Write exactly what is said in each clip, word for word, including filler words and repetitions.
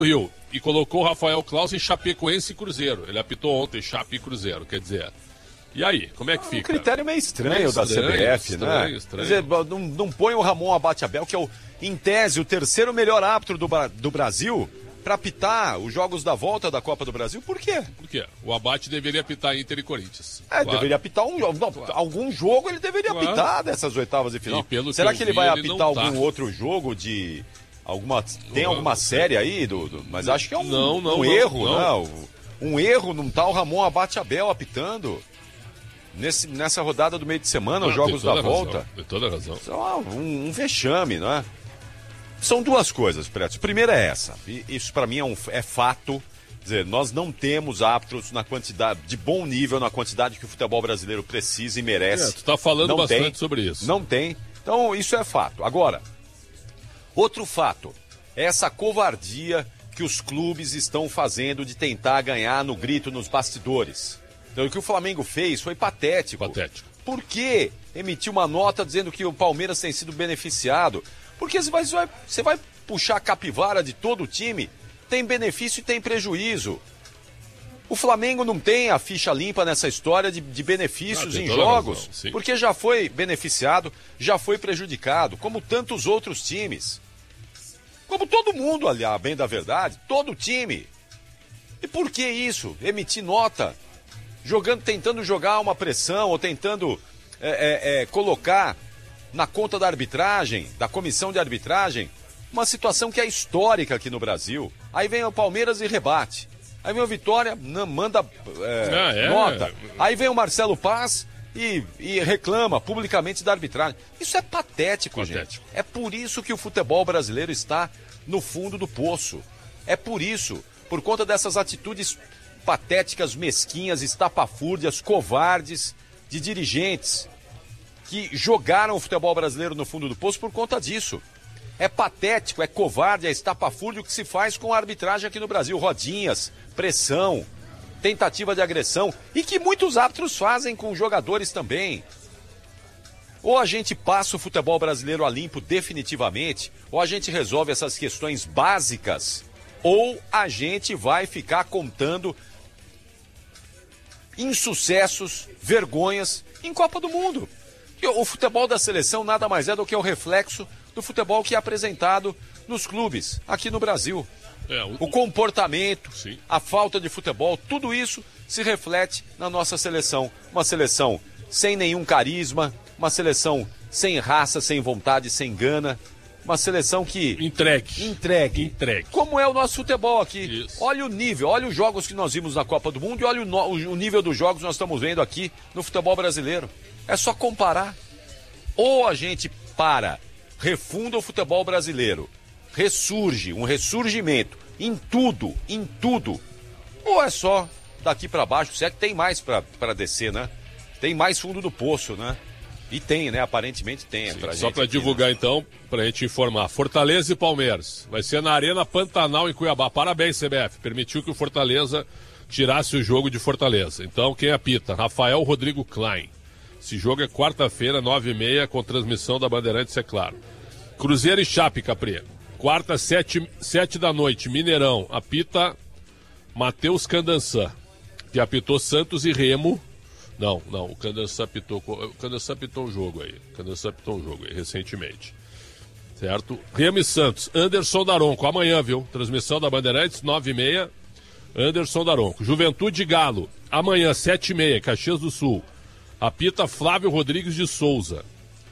Rio e colocou o Rafael Claus em Chapecoense e Cruzeiro. Ele apitou ontem Chape e Cruzeiro, quer dizer. E aí, como é que fica? Um critério meio estranho, meio estranho da C B F, estranho, né? Estranho. Quer dizer, não, não põe o Ramon Abate-Abel, que é, o, em tese, o terceiro melhor árbitro do, do Brasil, para apitar os jogos da volta da Copa do Brasil. Por quê? Por quê? O Abate deveria apitar Inter e Corinthians. É, claro. Deveria apitar um jogo. Não, claro. Algum jogo ele deveria claro. apitar dessas oitavas de final. Será que, que ele vi, vai ele apitar algum tá. outro jogo de... Alguma, tem não, alguma série aí, do, do, mas acho que é um, não, não, um não, erro, não. Né? Um erro não tá o Ramon Abate-Abel apitando nesse, nessa rodada do meio de semana, os jogos da volta. Tem toda a razão. Só um, um vexame, não é? São duas coisas, Preto. Primeira é essa, e isso para mim é, um, é fato, quer dizer, nós não temos árbitros na quantidade, de bom nível, na quantidade que o futebol brasileiro precisa e merece. É, tu tá falando não bastante tem, sobre isso. Não tem, então isso é fato. Agora, outro fato é essa covardia que os clubes estão fazendo de tentar ganhar no grito nos bastidores. Então, o que o Flamengo fez foi patético. Patético. Por que emitir uma nota dizendo que o Palmeiras tem sido beneficiado? Porque você vai, você vai puxar a capivara de todo o time, tem benefício e tem prejuízo. O Flamengo não tem a ficha limpa nessa história de, de benefícios ah, em jogos, porque já foi beneficiado, já foi prejudicado, como tantos outros times. Como todo mundo, aliás, bem da verdade, todo time. E por que isso? Emitir nota, jogando, tentando jogar uma pressão ou tentando é, é, é, colocar na conta da arbitragem, da comissão de arbitragem, uma situação que é histórica aqui no Brasil. Aí vem o Palmeiras e rebate. Aí vem o Vitória, não, manda é, ah, é? nota. Aí vem o Marcelo Paz e, e reclama publicamente da arbitragem. Isso é patético, patético, gente. É por isso que o futebol brasileiro está no fundo do poço. É por isso, por conta dessas atitudes patéticas, mesquinhas, estapafúrdias, covardes de dirigentes que jogaram o futebol brasileiro no fundo do poço por conta disso. É patético, é covarde, é estapafúrdio que se faz com a arbitragem aqui no Brasil. Rodinhas, pressão, tentativa de agressão e que muitos árbitros fazem com jogadores também. Ou a gente passa o futebol brasileiro a limpo definitivamente, ou a gente resolve essas questões básicas, ou a gente vai ficar contando insucessos, vergonhas em Copa do Mundo. O futebol da seleção nada mais é do que o reflexo do futebol que é apresentado nos clubes, aqui no Brasil. É, o... o comportamento, Sim. a falta de futebol, tudo isso se reflete na nossa seleção. Uma seleção sem nenhum carisma, uma seleção sem raça, sem vontade, sem gana. Uma seleção que... Entregue. Entregue. Entregue. Como é o nosso futebol aqui. Isso. Olha o nível, olha os jogos que nós vimos na Copa do Mundo e olha o, no... o nível dos jogos que nós estamos vendo aqui no futebol brasileiro. É só comparar. Ou a gente para, refunda o futebol brasileiro, ressurge, um ressurgimento em tudo, em tudo. Ou é só daqui para baixo, se é que tem mais para descer, né? Tem mais fundo do poço, né? E tem, né? Aparentemente tem. Sim, pra só para aqui, divulgar, né? Então, para a gente informar. Fortaleza e Palmeiras. Vai ser na Arena Pantanal, em Cuiabá. Parabéns, C B F. Permitiu que o Fortaleza tirasse o jogo de Fortaleza. Então, quem apita? Rafael Rodrigo Klein. Esse jogo é quarta-feira, nove e meia, com transmissão da Bandeirantes, é claro. Cruzeiro e Chape, Capri. Quarta, sete, sete da noite, Mineirão. Apita Matheus Candançã, que apitou Santos e Remo. Não, não, o Candançã apitou, o Candançã apitou um jogo aí. O Candançã apitou um jogo aí, recentemente. Certo? Remo e Santos. Anderson Daronco, amanhã, viu? Transmissão da Bandeirantes, nove e meia. Anderson Daronco. Juventude e Galo. Amanhã, sete e meia, Caxias do Sul. Apita Flávio Rodrigues de Souza.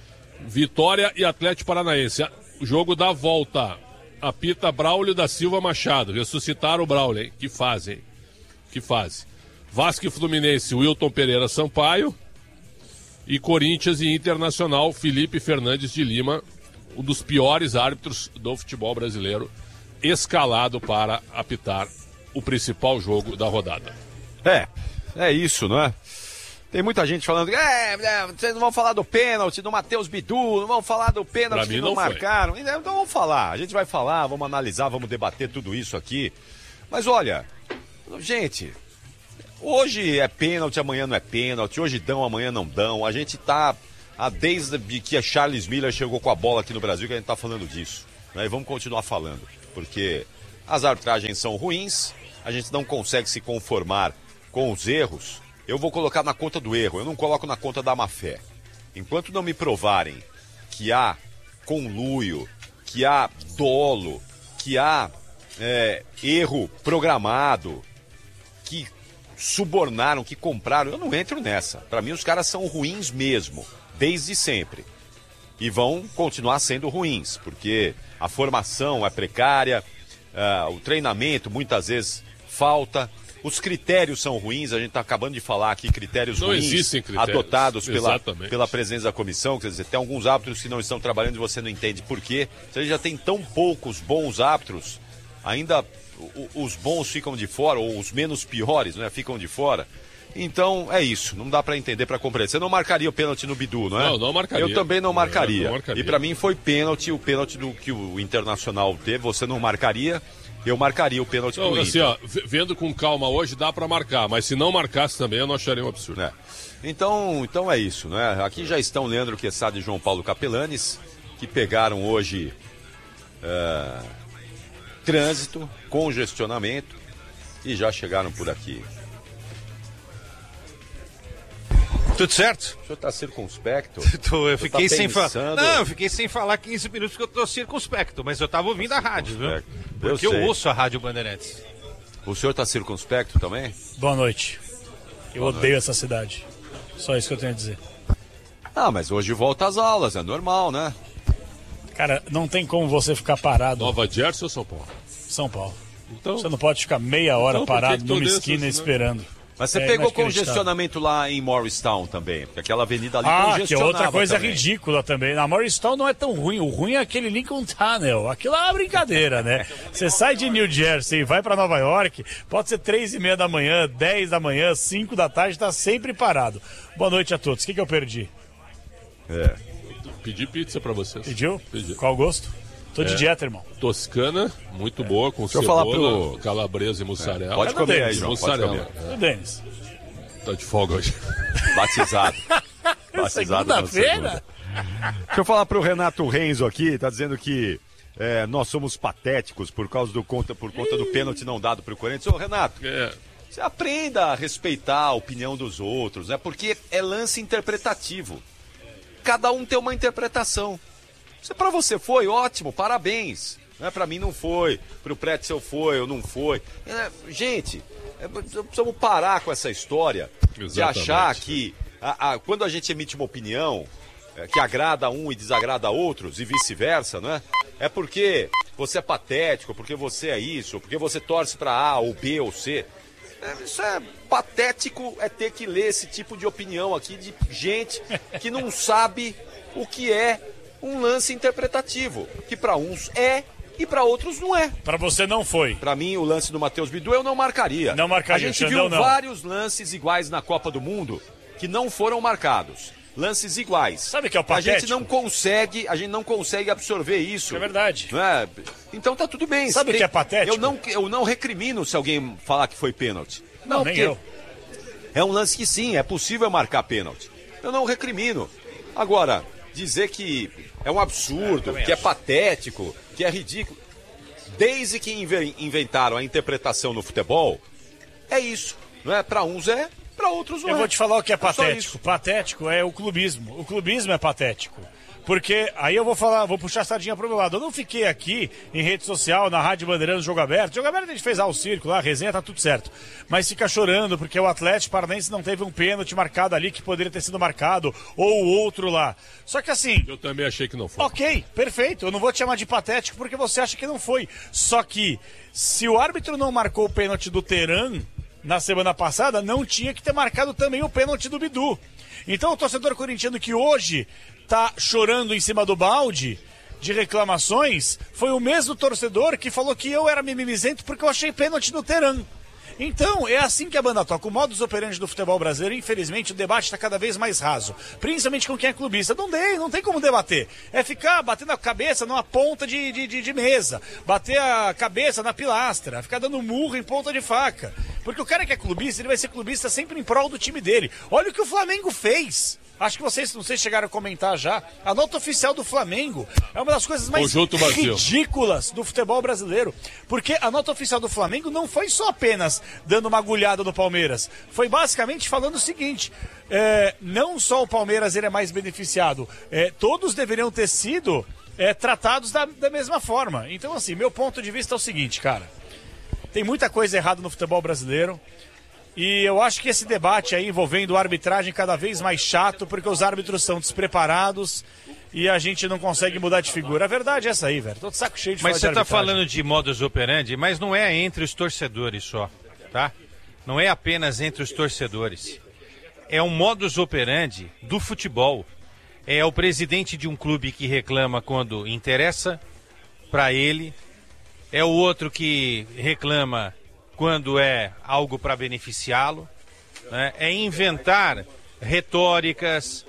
Vitória e Atlético Paranaense. O jogo da volta. Apita Braulio da Silva Machado. Ressuscitaram o Braulio, hein? Que fase, hein? Que fase. Vasco e Fluminense, Wilton Pereira Sampaio. E Corinthians e Internacional, Felipe Fernandes de Lima. Um dos piores árbitros do futebol brasileiro. Escalado para apitar o principal jogo da rodada. É, é isso, não é? Tem muita gente falando, é, é, vocês não vão falar do pênalti do Matheus Bidu, não vão falar do pênalti que não, não marcaram. Foi. Então vamos falar, a gente vai falar, vamos analisar, vamos debater tudo isso aqui. Mas olha, gente, hoje é pênalti, amanhã não é pênalti, hoje dão, amanhã não dão. A gente tá, desde que a Charles Miller chegou com a bola aqui no Brasil, que a gente tá falando disso. Né? E vamos continuar falando, porque as arbitragens são ruins, a gente não consegue se conformar com os erros. Eu vou colocar na conta do erro, eu não coloco na conta da má-fé. Enquanto não me provarem que há conluio, que há dolo, que há é, erro programado, que subornaram, que compraram, eu não entro nessa. Para mim os caras são ruins mesmo, desde sempre. E vão continuar sendo ruins, porque a formação é precária, uh, o treinamento muitas vezes falta. Os critérios são ruins, a gente está acabando de falar aqui, critérios não ruins existem critérios. adotados pela, pela presença da comissão. Quer dizer, tem alguns árbitros que não estão trabalhando e você não entende por quê. Se a gente já tem tão poucos bons árbitros, ainda o, os bons ficam de fora, ou os menos piores, né, ficam de fora. Então é isso, não dá para entender, para compreender. Você não marcaria o pênalti no Bidu, não é? Não, não marcaria. Eu também não marcaria. Não, não marcaria. E para mim foi pênalti, o pênalti do que o Internacional teve, você não marcaria. Eu marcaria o pênalti então, pro assim, Inter. ó, vendo com calma hoje, dá pra marcar, mas se não marcasse também, eu não acharia um absurdo. É. Então, então é isso, né? Aqui já estão Leandro Quesada e João Paulo Capelanes, que pegaram hoje é, trânsito, congestionamento e já chegaram por aqui. Tudo certo? O senhor está circunspecto? Eu fiquei tá sem falar. pensando... Não, eu fiquei sem falar quinze minutos porque eu tô circunspecto, mas eu tava ouvindo a rádio, viu? Porque eu, eu ouço a Rádio Bandeirantes. O senhor está circunspecto também? Boa noite. Eu Boa odeio noite. essa cidade. Só isso que eu tenho a dizer. Ah, mas hoje volta às aulas, é normal, né? Cara, não tem como você ficar parado. Nova Jersey ou São Paulo? São Paulo. Então, Você não pode ficar meia hora Então, por que parado que tu numa dessas, esquina né? esperando. Mas você É pegou inacreditável. congestionamento lá em Morristown também, porque aquela avenida ali Ah, que é congestionava outra coisa também. ridícula também. Na Morristown não é tão ruim. O ruim é aquele Lincoln Tunnel. Aquilo é uma brincadeira, né? Você sai de New Jersey e vai pra Nova York, pode ser três e meia da manhã, dez da manhã, cinco da tarde, tá sempre parado. Boa noite a todos. O que, que eu perdi? É. pedi pizza pra vocês. Pediu? Pedi. Qual gosto? Tô de É. dieta, irmão. Toscana, muito boa, com Deixa eu cebola, falar pro- calabresa e mussarela. Pode Cadê comer aí, Denis? João, pode Mussarela. comer. O Denis. Tá de folga hoje. Batizado. Batizado na Segunda-feira? segunda. Deixa eu falar pro Renato Renzo aqui, tá dizendo que é, nós somos patéticos por causa do conta, por conta do pênalti não dado pro Corinthians. Ô, Renato, É, você aprenda a respeitar a opinião dos outros, né? Porque é lance interpretativo. Cada um tem uma interpretação. Se pra você foi, ótimo, parabéns. Né? Pra mim não foi, pro Pretzel foi ou não foi. É, gente, é, precisamos parar com essa história de Exatamente. achar que a, a, quando a gente emite uma opinião é, que agrada a um e desagrada a outros e vice-versa, né? É porque você é patético, porque você é isso, porque você torce pra A ou B ou C. É, isso é patético, é ter que ler esse tipo de opinião aqui de gente que não sabe o que é um lance interpretativo, que para uns é e para outros não é. Pra você não foi. Para mim, o lance do Matheus Bidu eu não marcaria. Não marcaria, A gente Xandão, viu não. vários lances iguais na Copa do Mundo que não foram marcados. Lances iguais. Sabe o que é o A gente patético? não consegue, a gente não consegue absorver isso. É verdade. Não é? Então tá tudo bem. Sabe o Tem- que é patético? Eu não, eu não recrimino se alguém falar que foi pênalti. Não, nem porque eu. É um lance que sim, é possível marcar pênalti. Eu não recrimino. Agora, dizer que é um absurdo, que é patético, que é ridículo. Desde que inve- inventaram a interpretação no futebol, é isso. Não é? Para uns é, para outros não Eu é. vou te falar o que é só patético. isso. Patético é o clubismo. O clubismo é patético. Porque aí eu vou falar, vou puxar a sardinha pro meu lado. Eu não fiquei aqui em rede social, na Rádio Bandeirantes, Jogo Aberto. Jogo Aberto a gente fez lá o circo, lá, a resenha, tá tudo certo. Mas fica chorando porque o Atlético Paranaense não teve um pênalti marcado ali que poderia ter sido marcado, ou o outro lá. Só que assim, eu também achei que não foi. ok, perfeito. Eu não vou te chamar de patético porque você acha que não foi. Só que, se o árbitro não marcou o pênalti do Teran na semana passada, não tinha que ter marcado também o pênalti do Bidu. Então o torcedor corintiano que hoje tá chorando em cima do balde de reclamações foi o mesmo torcedor que falou que eu era mimimizento porque eu achei pênalti no Teran. Então, é assim que a banda toca. O modus operandi do futebol brasileiro, infelizmente, o debate está cada vez mais raso. Principalmente com quem é clubista. Não tem, não tem como debater. É ficar batendo a cabeça numa ponta de, de, de, de mesa. Bater a cabeça na pilastra. Ficar dando murro em ponta de faca. Porque o cara que é clubista, ele vai ser clubista sempre em prol do time dele. Olha o que o Flamengo fez. Acho que vocês, não sei se chegaram a comentar já, a nota oficial do Flamengo é uma das coisas mais Conjunto vazio. ridículas do futebol brasileiro. Porque a nota oficial do Flamengo não foi só apenas dando uma agulhada no Palmeiras. Foi basicamente falando o seguinte, é, não só o Palmeiras ele é mais beneficiado, é, todos deveriam ter sido é, tratados da, da mesma forma. Então, assim, meu ponto de vista é o seguinte, cara. Tem muita coisa errada no futebol brasileiro. E eu acho que esse debate aí envolvendo a arbitragem cada vez mais chato, porque os árbitros são despreparados e a gente não consegue mudar de figura. A verdade é essa aí, velho. Tô de saco cheio de Mas falar você de tá arbitragem. falando de modus operandi, mas não é entre os torcedores só, tá? Não é apenas entre os torcedores. É um modus operandi do futebol. É o presidente de um clube que reclama quando interessa para ele. É o outro que reclama quando é algo para beneficiá-lo, né? É inventar retóricas,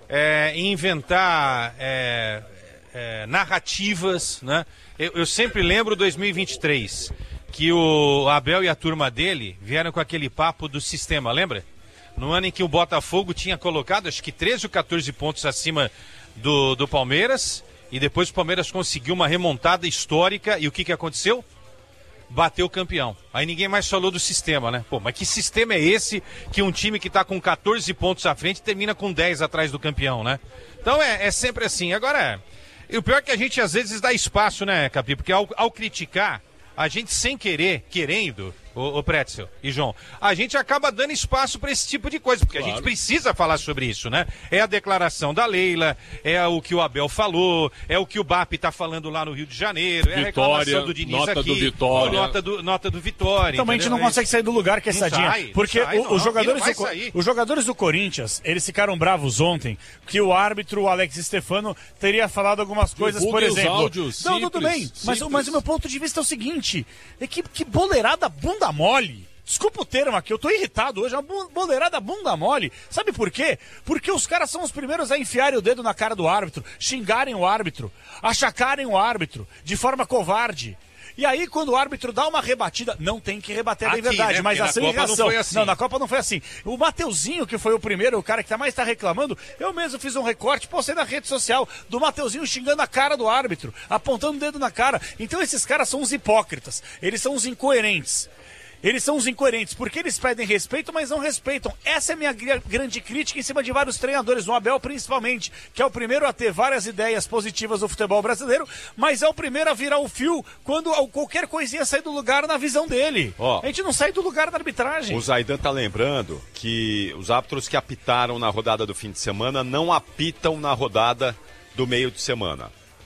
é inventar é, é, narrativas, né? Eu, eu sempre lembro dois mil e vinte e três, que o Abel e a turma dele vieram com aquele papo do sistema, lembra? No ano em que o Botafogo tinha colocado, acho que treze ou quatorze pontos acima do, do Palmeiras, e depois o Palmeiras conseguiu uma remontada histórica, e o que, que aconteceu? Bateu o campeão. Aí ninguém mais falou do sistema, né? Pô, mas que sistema é esse que um time que tá com quatorze pontos à frente termina com dez atrás do campeão, né? Então é, é sempre assim. Agora, e o pior é que a gente às vezes dá espaço, né, Capi? Porque ao, ao criticar, a gente sem querer, querendo, o, o Pretzel e João, a gente acaba dando espaço para esse tipo de coisa, porque claro. A gente precisa falar sobre isso, né? É a declaração da Leila, é o que o Abel falou, é o que o B A P tá falando lá no Rio de Janeiro, é a reclamação do Diniz nota aqui, do Vitória. Nota do, nota do Vitória. Então, a gente não consegue sair do lugar que é sadinha, sai, porque sai, o, não, os, jogadores não do, sair. os jogadores do Corinthians, eles ficaram bravos ontem, que o árbitro, o Alex Stefano, teria falado algumas coisas, por exemplo. Áudios, não, simples, tudo bem, mas, mas o meu ponto de vista é o seguinte, é que, que boleirada bunda mole. Desculpa o termo aqui, eu tô irritado hoje, é uma boleirada bunda mole. Sabe por quê? Porque os caras são os primeiros a enfiarem o dedo na cara do árbitro, xingarem o árbitro, achacarem o árbitro de forma covarde. E aí, quando o árbitro dá uma rebatida, não tem que rebater Aqui, bem verdade, né? mas Porque ação na e Copa não reação. foi assim. Não, na Copa não foi assim. O Mateuzinho, que foi o primeiro, o cara que tá mais tá reclamando, eu mesmo fiz um recorte, postei na rede social do Mateuzinho xingando a cara do árbitro, apontando o dedo na cara. Então esses caras são os hipócritas, eles são os incoerentes. Eles são os incoerentes, porque eles pedem respeito, mas não respeitam. Essa é a minha grande crítica em cima de vários treinadores, o Abel principalmente, que é o primeiro a ter várias ideias positivas do futebol brasileiro, mas é o primeiro a virar o fio quando qualquer coisinha sai do lugar na visão dele. Ó, a gente não sai do lugar da arbitragem. O Zaidan tá lembrando que os árbitros que apitaram na rodada do fim de semana não apitam na rodada do meio de semana.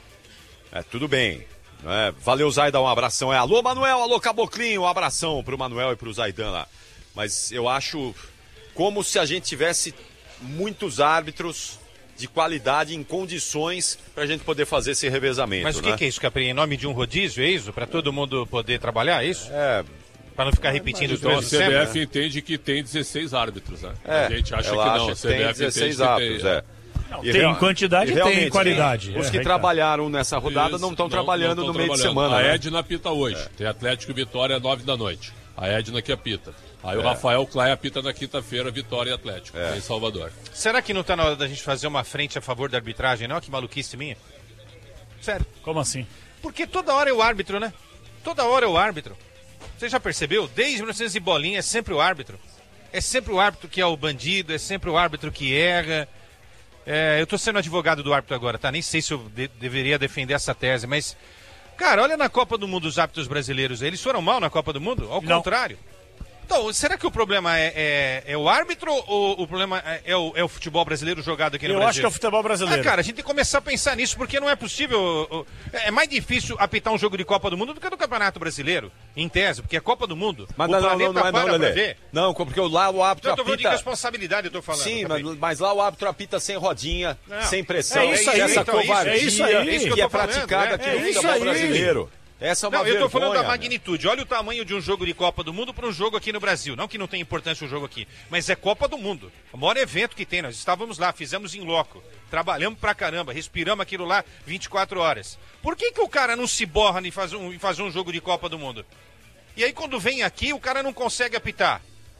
É, tudo bem. É, valeu, Zaidan, um abração. É, alô, Manuel, alô, Caboclinho, um abração pro Manuel e pro Zaidan lá. Mas eu acho como se a gente tivesse muitos árbitros de qualidade em condições pra gente poder fazer esse revezamento. Mas o né? que, que é isso, Capri? Em nome de um rodízio, é isso? Pra todo mundo poder trabalhar, é isso? É. Pra não ficar repetindo os Então a mesmos C B F sempre, né? entende que tem dezesseis árbitros, né? É, A gente acha que ela não, acha a C B F tem dezesseis entende que árbitros, tem. é. Não, E tem real- quantidade, e tem realmente, qualidade. Os É, que é, trabalharam nessa rodada Isso, não estão trabalhando não no tão meio de trabalhando. semana. A né? Edna apita hoje. É. Tem Atlético e Vitória nove da noite. A Edna que apita. Aí é. o Rafael Clay apita na quinta-feira, Vitória e Atlético, é. em Salvador. Será que não tá na hora da gente fazer uma frente a favor da arbitragem, não? Que maluquice minha. Sério. Como assim? Porque toda hora é o árbitro, né? Toda hora é o árbitro. Você já percebeu? Desde mil e novecentos e bolinha é sempre o árbitro. É sempre o árbitro que é o bandido, é sempre o árbitro que erra. É, eu tô sendo advogado do árbitro agora, tá? Nem sei se eu de- deveria defender essa tese, mas... Cara, olha na Copa do Mundo os árbitros brasileiros. Eles foram mal na Copa do Mundo? Ao Não. contrário. Então, será que o problema é, é, é o árbitro ou o problema é, é, o, é o futebol brasileiro jogado aqui no Eu Brasil? acho que é o futebol brasileiro. Ah, cara, a gente tem que começar a pensar nisso, porque não é possível... É mais difícil apitar um jogo de Copa do Mundo do que do Campeonato Brasileiro, em tese, porque é Copa do Mundo. Mas o não, não, planeta não, não é para não, pra Lelê. ver. Não, porque lá o árbitro Então, eu tô falando de apita... responsabilidade, eu tô falando. Sim, Capri. mas, mas lá o árbitro apita sem rodinha, Não. sem pressão. É isso aí, essa então, isso, covardia é isso aí, é isso que eu que é tô falando, praticada é. aqui É no isso futebol aí. brasileiro. Essa é uma Não, eu tô falando vergonha, da né? magnitude. Olha o tamanho de um jogo de Copa do Mundo para um jogo aqui no Brasil. Não que não tenha importância o jogo aqui, mas é Copa do Mundo. O maior evento que tem. Nós estávamos lá, fizemos em loco. Trabalhamos pra caramba, respiramos aquilo lá vinte e quatro horas. Por que que o cara não se borra em fazer um, em fazer um jogo de Copa do Mundo? E aí quando vem aqui, o cara não consegue apitar.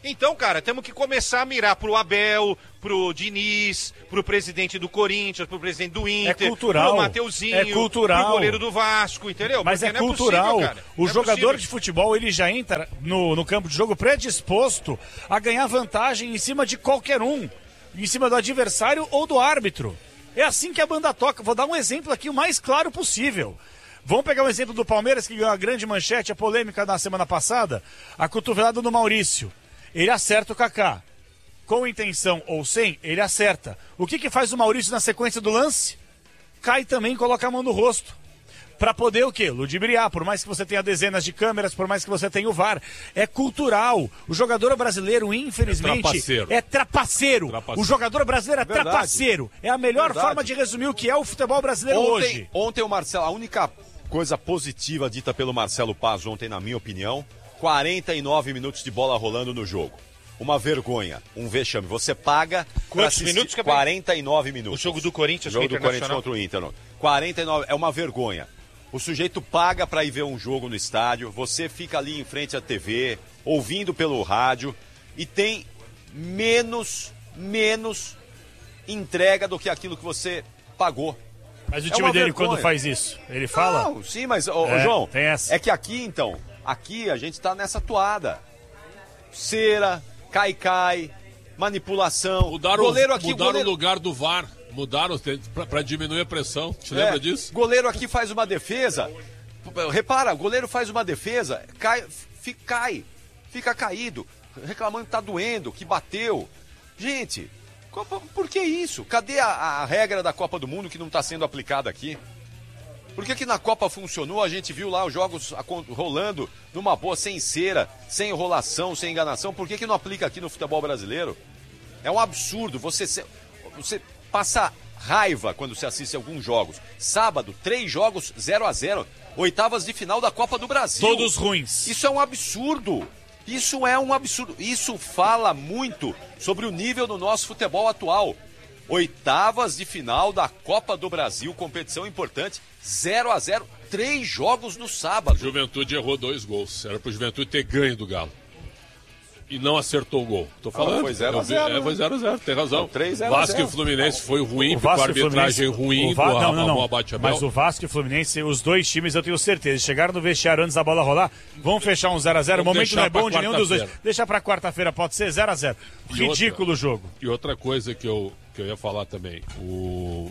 Então, cara, temos que começar a mirar pro Abel, pro Diniz, pro presidente do Corinthians, pro presidente do Inter, é cultural, pro Mateuzinho, é cultural. pro goleiro do Vasco, entendeu? Mas Porque é não cultural. É possível, cara. O não jogador é possível. de futebol, ele já entra no, no campo de jogo predisposto a ganhar vantagem em cima de qualquer um, em cima do adversário ou do árbitro. É assim que a banda toca. Vou dar um exemplo aqui o mais claro possível. Vamos pegar o exemplo do Palmeiras, que ganhou a grande manchete, a polêmica na semana passada, a cotovelada do Maurício. Ele acerta o Kaká. Com intenção ou sem, ele acerta. O que que faz o Maurício na sequência do lance? Cai também e coloca a mão no rosto. Pra poder o quê? Ludibriar. Por mais que você tenha dezenas de câmeras, por mais que você tenha o V A R. É cultural. O jogador brasileiro, infelizmente, É trapaceiro. é trapaceiro. Trapaceiro. O jogador brasileiro é Verdade. trapaceiro. É a melhor Verdade. forma de resumir o que é o futebol brasileiro Ontem, hoje. ontem o Marcelo, a única coisa positiva dita pelo Marcelo Paz ontem, na minha opinião, quarenta e nove minutos de bola rolando no jogo. Uma vergonha, um vexame. Você paga pra Quantos assistir minutos, que é quarenta e nove minutos. O jogo do Corinthians O jogo com o do Corinthians Internacional. contra o Inter. não. quarenta e nove, é uma vergonha. O sujeito paga pra ir ver um jogo no estádio, você fica ali em frente à T V, ouvindo pelo rádio, e tem menos, menos entrega do que aquilo que você pagou. Mas o É time uma dele, vergonha. quando faz isso, ele fala? Não, sim, mas, ô, ô, É, João, tem essa. é que aqui, então, aqui a gente tá nessa toada. Cera, cai-cai, manipulação. Mudaram, goleiro aqui, mudaram goleiro... o lugar do V A R. Mudaram pra, pra diminuir a pressão. Te É, lembra disso? Goleiro aqui faz uma defesa. Repara, o goleiro faz uma defesa, cai, fica, cai, fica caído, reclamando que tá doendo, que bateu. Gente, por que isso? Cadê a, a regra da Copa do Mundo que não está sendo aplicada aqui? Por que que na Copa funcionou? A gente viu lá os jogos rolando numa boa, sem cera, sem enrolação, sem enganação. Por que que não aplica aqui no futebol brasileiro? É um absurdo. Você, se- você passa raiva quando você assiste alguns jogos. Sábado, três jogos zero a zero. Oitavas de final da Copa do Brasil. Todos ruins. Isso é um absurdo. Isso é um absurdo. Isso fala muito sobre o nível do nosso futebol atual. Oitavas de final da Copa do Brasil, competição importante, zero a zero, três jogos no sábado. Juventude errou dois gols. Era pro Juventude ter ganho do Galo. E não acertou o gol. Tô falando. Ah, foi zero a Eu vi- zero, É, foi zero a zero, tem razão. Não, três a zero. Vasco e Fluminense foi ruim, O porque a Vasco e arbitragem Fluminense- ruim o Va- do não, não, Ramon não. Abate-Abel. Mas o Vasco e o Fluminense, os dois times, eu tenho certeza, chegaram no vestiário antes da bola rolar, vão fechar um zero a zero, o Vamos momento não é deixar bom pra de nenhum dos dois. quarta-feira. Deixa pra quarta-feira, pode ser zero a zero. E Ridículo o jogo. E outra coisa que eu, que eu ia falar também, o...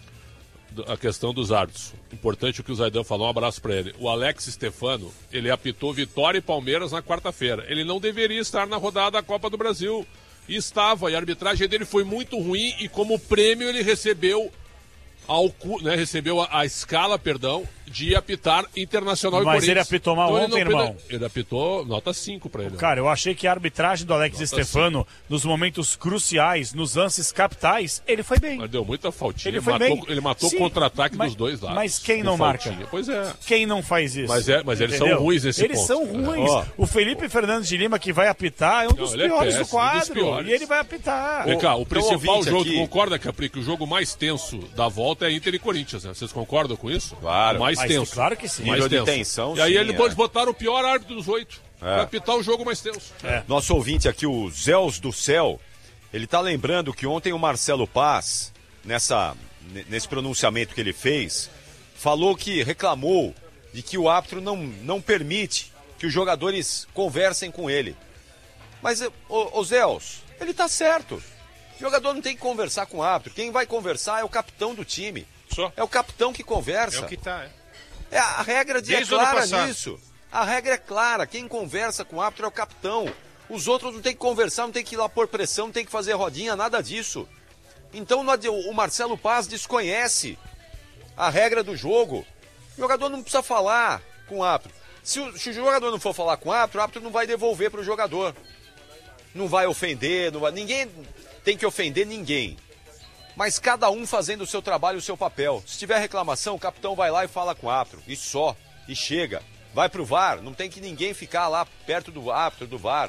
a questão dos árbitros. Importante o que o Zaidan falou, um abraço pra ele. O Alex Stefano, ele apitou Vitória e Palmeiras na quarta-feira. Ele não deveria estar na rodada da Copa do Brasil. E estava, e a arbitragem dele foi muito ruim, e como prêmio ele recebeu, ao, cu- né, recebeu a, a escala, perdão, de apitar Internacional e Mas Corinthians. ele apitou mal Então, ele ontem, não peda- irmão. Ele apitou nota cinco pra ele. Cara, eu achei que a arbitragem do Alex Nota Stefano, nos momentos cruciais, nos lances capitais, ele foi bem. Mas deu muita faltinha. Ele Ele foi matou, bem. ele matou Sim, o contra-ataque mas- dos dois lados. mas quem com não marca? faltinha. Pois é. Quem não faz isso? Mas é- mas eles são Entendeu? ruins nesse Eles ponto. são ruins. Ó. O Felipe Fernandes de Lima, que vai apitar, é um dos ele é piores péssimo, do quadro. um dos piores. E ele vai apitar. Vem cá, o tem um principal ouvinte jogo, aqui. tu concorda, Capri, que o jogo mais tenso da volta é Inter e Corinthians, né? Vocês concordam com isso? Claro. O mais Mas, tenso. claro que sim. O mais Nível de tenso. tensão, E aí sim, eles é. botaram o pior árbitro dos oito. É. Pra apitar o jogo mais tenso. Nosso ouvinte aqui, o Zéus do Céu, ele tá lembrando que ontem o Marcelo Paz, nessa, n- nesse pronunciamento que ele fez, falou que reclamou de que o árbitro não, não permite que os jogadores conversem com ele. Mas, ô, ô Zéus, ele tá certo. O jogador não tem que conversar com o árbitro. Quem vai conversar é o capitão do time. Só. É o capitão que conversa. É o que tá, é. É, a regra de, é Desde o ano clara passado. nisso. A regra é clara. Quem conversa com o árbitro é o capitão. Os outros não tem que conversar, não tem que ir lá pôr pressão, não tem que fazer rodinha, nada disso. Então não adi- o Marcelo Paz desconhece a regra do jogo. O jogador não precisa falar com o árbitro. Se o, se o jogador não for falar com o árbitro, o árbitro não vai devolver para o jogador. Não vai ofender, não vai... ninguém tem que ofender ninguém. Mas cada um fazendo o seu trabalho, o seu papel. Se tiver reclamação, o capitão vai lá e fala com o árbitro. E só. E chega. Vai pro V A R. Não tem que ninguém ficar lá perto do árbitro, do V A R.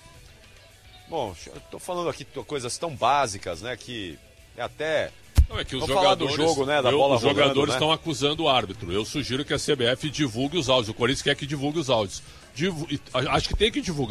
Bom, eu tô falando aqui de coisas tão básicas, né? Que é até... Não, é que os Vamos falar do jogadores, jogo, né, da eu- bola os jogadores rolando, né? estão acusando o árbitro. Eu sugiro que a C B F divulgue os áudios. O Corinthians quer que divulgue os áudios. Divu- e- a- Acho que tem que divulgar.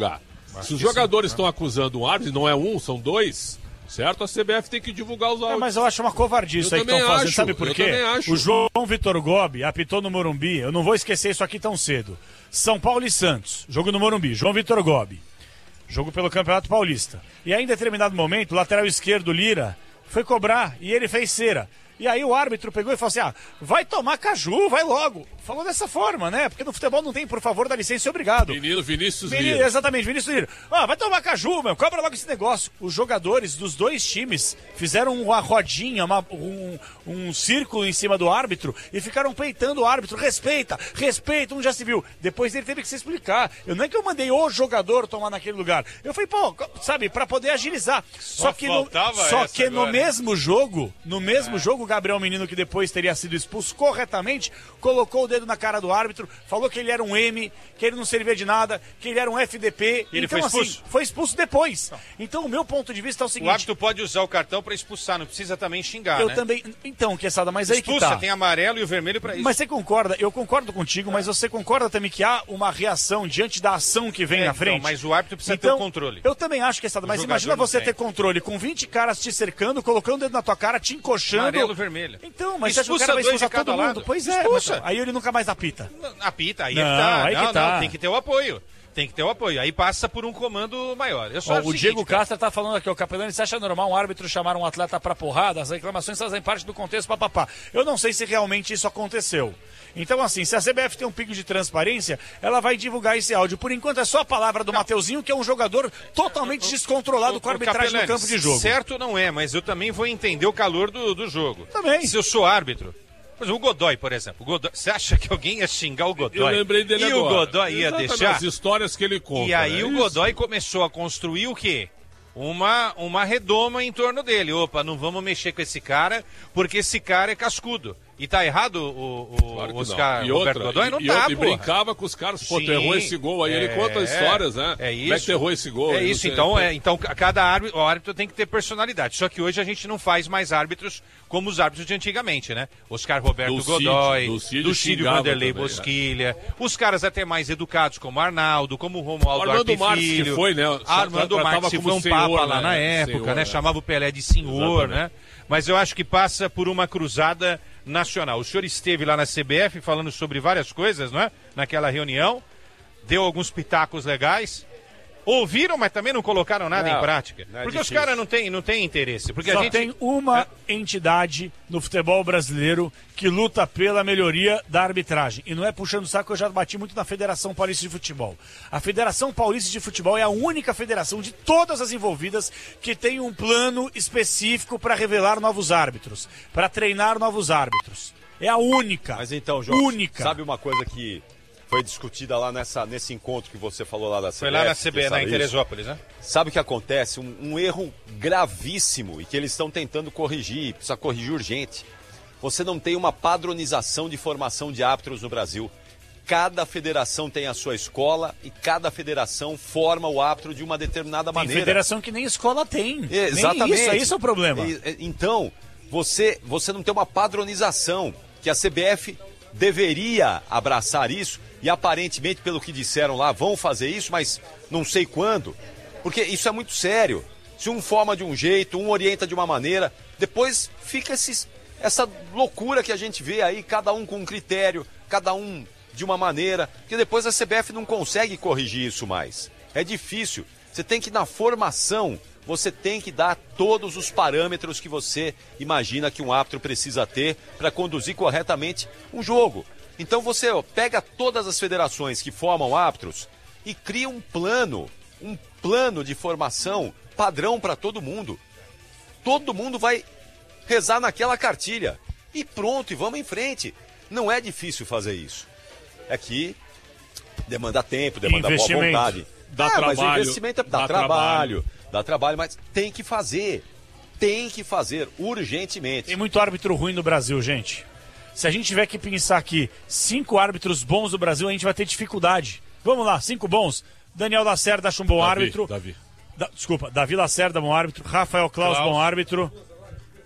Se os jogadores estão acusando um árbitro, não é um, são dois, certo? A C B F tem que divulgar os áudios. É, mas eu acho uma covardia isso aí que estão fazendo. Sabe por quê? O João Vitor Gobi apitou no Morumbi. Eu não vou esquecer isso aqui tão cedo. São Paulo e Santos. Jogo no Morumbi. João Vitor Gobi. Jogo pelo Campeonato Paulista. E aí, em determinado momento, o lateral esquerdo, Lira, foi cobrar e ele fez cera. E aí o árbitro pegou e falou assim, ah, vai tomar caju, vai logo. Falou dessa forma, né? Porque no futebol não tem, por favor, dá licença e obrigado. Menino Vinícius Menino, Lira. Exatamente, Vinícius Lira. Ah, vai tomar caju, meu, cobra logo esse negócio. Os jogadores dos dois times fizeram uma rodinha, uma, um, um círculo em cima do árbitro e ficaram peitando o árbitro. Respeita, respeita, um já se viu. Depois ele teve que se explicar. Eu não é que eu mandei o jogador tomar naquele lugar. Eu falei, pô, sabe, pra poder agilizar. Só, só que, no, só que no mesmo jogo, no mesmo é. jogo, o Gabriel Menino, que depois teria sido expulso corretamente, colocou o dedo na cara do árbitro, falou que ele era um M, que ele não servia de nada, que ele era um F D P. E ele então, foi expulso? Assim, foi expulso depois. Não. Então, o meu ponto de vista é o seguinte... O árbitro pode usar o cartão para expulsar, não precisa também xingar, Eu né? também... Então, Quesada, mas aí Expulsa, que tá. tem amarelo e o vermelho para isso. Mas você concorda, eu concordo contigo, mas você concorda também que há uma reação diante da ação que vem é, na frente? Então, mas o árbitro precisa então, ter o controle. Eu também acho, Quesada, mas imagina você ter controle com vinte caras te cercando, colocando o dedo na tua cara, te encoxando... Amarelo e vermelho. Então, mas expulsa o cara vai expulsar todo mundo? Lado. Pois é, mas, aí ele nunca mais apita. Apita, aí não, é que tá. Aí não, que tá. Não, tem que ter o apoio. Tem que ter o apoio. Aí passa por um comando maior. Eu só Ó, o seguinte, Diego cara. Castro tá falando aqui, o Capelani, você acha normal um árbitro chamar um atleta pra porrada? As reclamações fazem parte do contexto, papapá. Eu não sei se realmente isso aconteceu. Então, assim, se a C B F tem um pico de transparência, ela vai divulgar esse áudio. Por enquanto é só a palavra do Mateuzinho, que é um jogador totalmente descontrolado o, com a arbitragem Capelani, no campo de jogo. Certo não é, mas eu também vou entender o calor do, do jogo. Também. Se eu sou árbitro... Mas o Godoy, por exemplo. O Godoy, você acha que alguém ia xingar o Godoy? Eu lembrei dele e agora. E o Godoy ia Exatamente, deixar... as histórias que ele conta. E aí né? o Isso. Godoy começou a construir o quê? Uma, uma redoma em torno dele. Opa, não vamos mexer com esse cara, porque esse cara é cascudo. E tá errado o, o claro Oscar e Roberto outra, Godoy? Não e, tá, e, e brincava com os caras, pô, tu errou esse gol. Aí é, ele conta histórias, né? É isso. Como é que tu errou esse gol? É isso, então, é, então cada árbitro, o árbitro tem que ter personalidade. Só que hoje a gente não faz mais árbitros como os árbitros de antigamente, né? Oscar Roberto do Godoy, do Cid do Cídio Vanderlei também, Bosquilha, né? Os caras até mais educados como Arnaldo, como o Romualdo Armando Marques, que foi, né? Armando Marques, que foi um senhor, papa lá né? na época, senhor, né? né? Chamava o Pelé de senhor, Exatamente. né? Mas eu acho que passa por uma cruzada nacional. O senhor esteve lá na C B F falando sobre várias coisas, não é? Naquela reunião, deu alguns pitacos legais. Ouviram, mas também não colocaram nada não, em prática. É porque difícil. os caras não têm não tem interesse. Porque Só a gente tem uma entidade no futebol brasileiro que luta pela melhoria da arbitragem. E não é puxando o saco, eu já bati muito na Federação Paulista de Futebol. A Federação Paulista de Futebol é a única federação de todas as envolvidas que tem um plano específico para revelar novos árbitros, para treinar novos árbitros. É a única. Mas então, Jorge, única. sabe uma coisa que foi discutida lá nessa, nesse encontro que você falou lá da C B F? Foi lá na C B, na Teresópolis, né? Sabe o que acontece? Um, um erro gravíssimo e que eles estão tentando corrigir, precisa corrigir urgente. Você não tem uma padronização de formação de árbitros no Brasil. Cada federação tem a sua escola e cada federação forma o árbitro de uma determinada tem maneira. Tem federação que nem escola tem. Exatamente. Nem isso, esse é o problema. E, então, você, você não tem uma padronização, que a C B F deveria abraçar isso, e aparentemente, pelo que disseram lá, vão fazer isso, mas não sei quando, porque isso é muito sério. Se um forma de um jeito, um orienta de uma maneira, depois fica esses, essa loucura que a gente vê aí, cada um com um critério, cada um de uma maneira, que depois a C B F não consegue corrigir isso mais. É difícil. Você tem que, na formação, você tem que dar todos os parâmetros que você imagina que um árbitro precisa ter para conduzir corretamente um jogo. Então você ó, pega todas as federações que formam árbitros e cria um plano, um plano de formação padrão para todo mundo. Todo mundo vai rezar naquela cartilha. E pronto, e vamos em frente. Não é difícil fazer isso. É que demanda tempo, demanda boa vontade. Dá ah, trabalho. Mas o investimento é, dá, dá trabalho, trabalho. Dá trabalho, mas tem que fazer. Tem que fazer urgentemente. Tem muito árbitro ruim no Brasil, gente. Se a gente tiver que pensar aqui cinco árbitros bons do Brasil, a gente vai ter dificuldade. Vamos lá, cinco bons. Daniel Lacerda, acho um bom Davi, árbitro. Davi. Da, desculpa, Davi Lacerda, bom árbitro. Rafael Claus, Klaus. bom árbitro.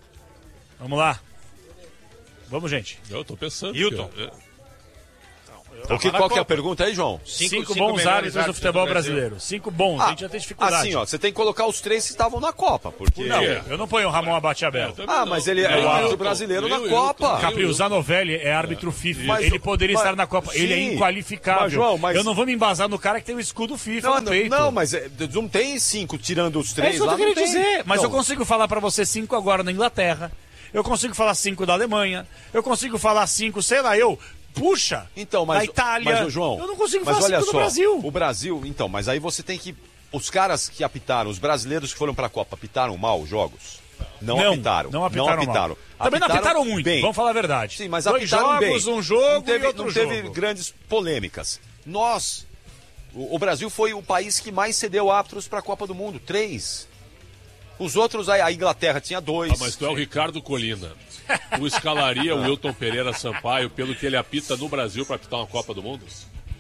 Vamos lá. Vamos, gente. Eu tô pensando. Hilton. Que, é. O que, qual que é a pergunta aí, João? Cinco, cinco, cinco bons árbitros do futebol do brasileiro. Cinco bons, ah, a gente já tem dificuldade. Assim, ó, você tem que colocar os três que estavam na Copa. Porque... Não, eu não ponho o Ramon Abate aberto. Ah, mas ele é o árbitro brasileiro na Copa. Capri, o Zanovelli é árbitro FIFA. Mas, ele poderia mas, estar na Copa. Sim, ele é inqualificável. Mas, João, mas... Eu não vou me embasar no cara que tem o escudo FIFA não, no peito. Não, mas é, não tem cinco tirando os três. É isso lá, que eu queria dizer. Tem. Mas não. eu consigo falar pra você cinco agora na Inglaterra. Eu consigo falar cinco da Alemanha. Eu consigo falar cinco, sei lá, eu... Puxa, então, mas, na Itália, mas, o João, eu não consigo mas falar olha cinco só, do Brasil. O Brasil, então, mas aí você tem que... Os caras que apitaram, os brasileiros que foram pra Copa, apitaram mal os jogos? Não, não apitaram. Não apitaram, não apitaram. Também não apitaram muito, bem. Vamos falar a verdade. Sim, mas Dois apitaram jogos, bem. um jogo não teve, e outro não jogo. teve grandes polêmicas. Nós, o, o Brasil foi o país que mais cedeu árbitros pra Copa do Mundo, três. Os outros, a, a Inglaterra tinha dois. Ah, mas tu é o Ricardo Colina. Tu escalaria o Wilton Pereira Sampaio pelo que ele apita no Brasil para apitar uma Copa do Mundo?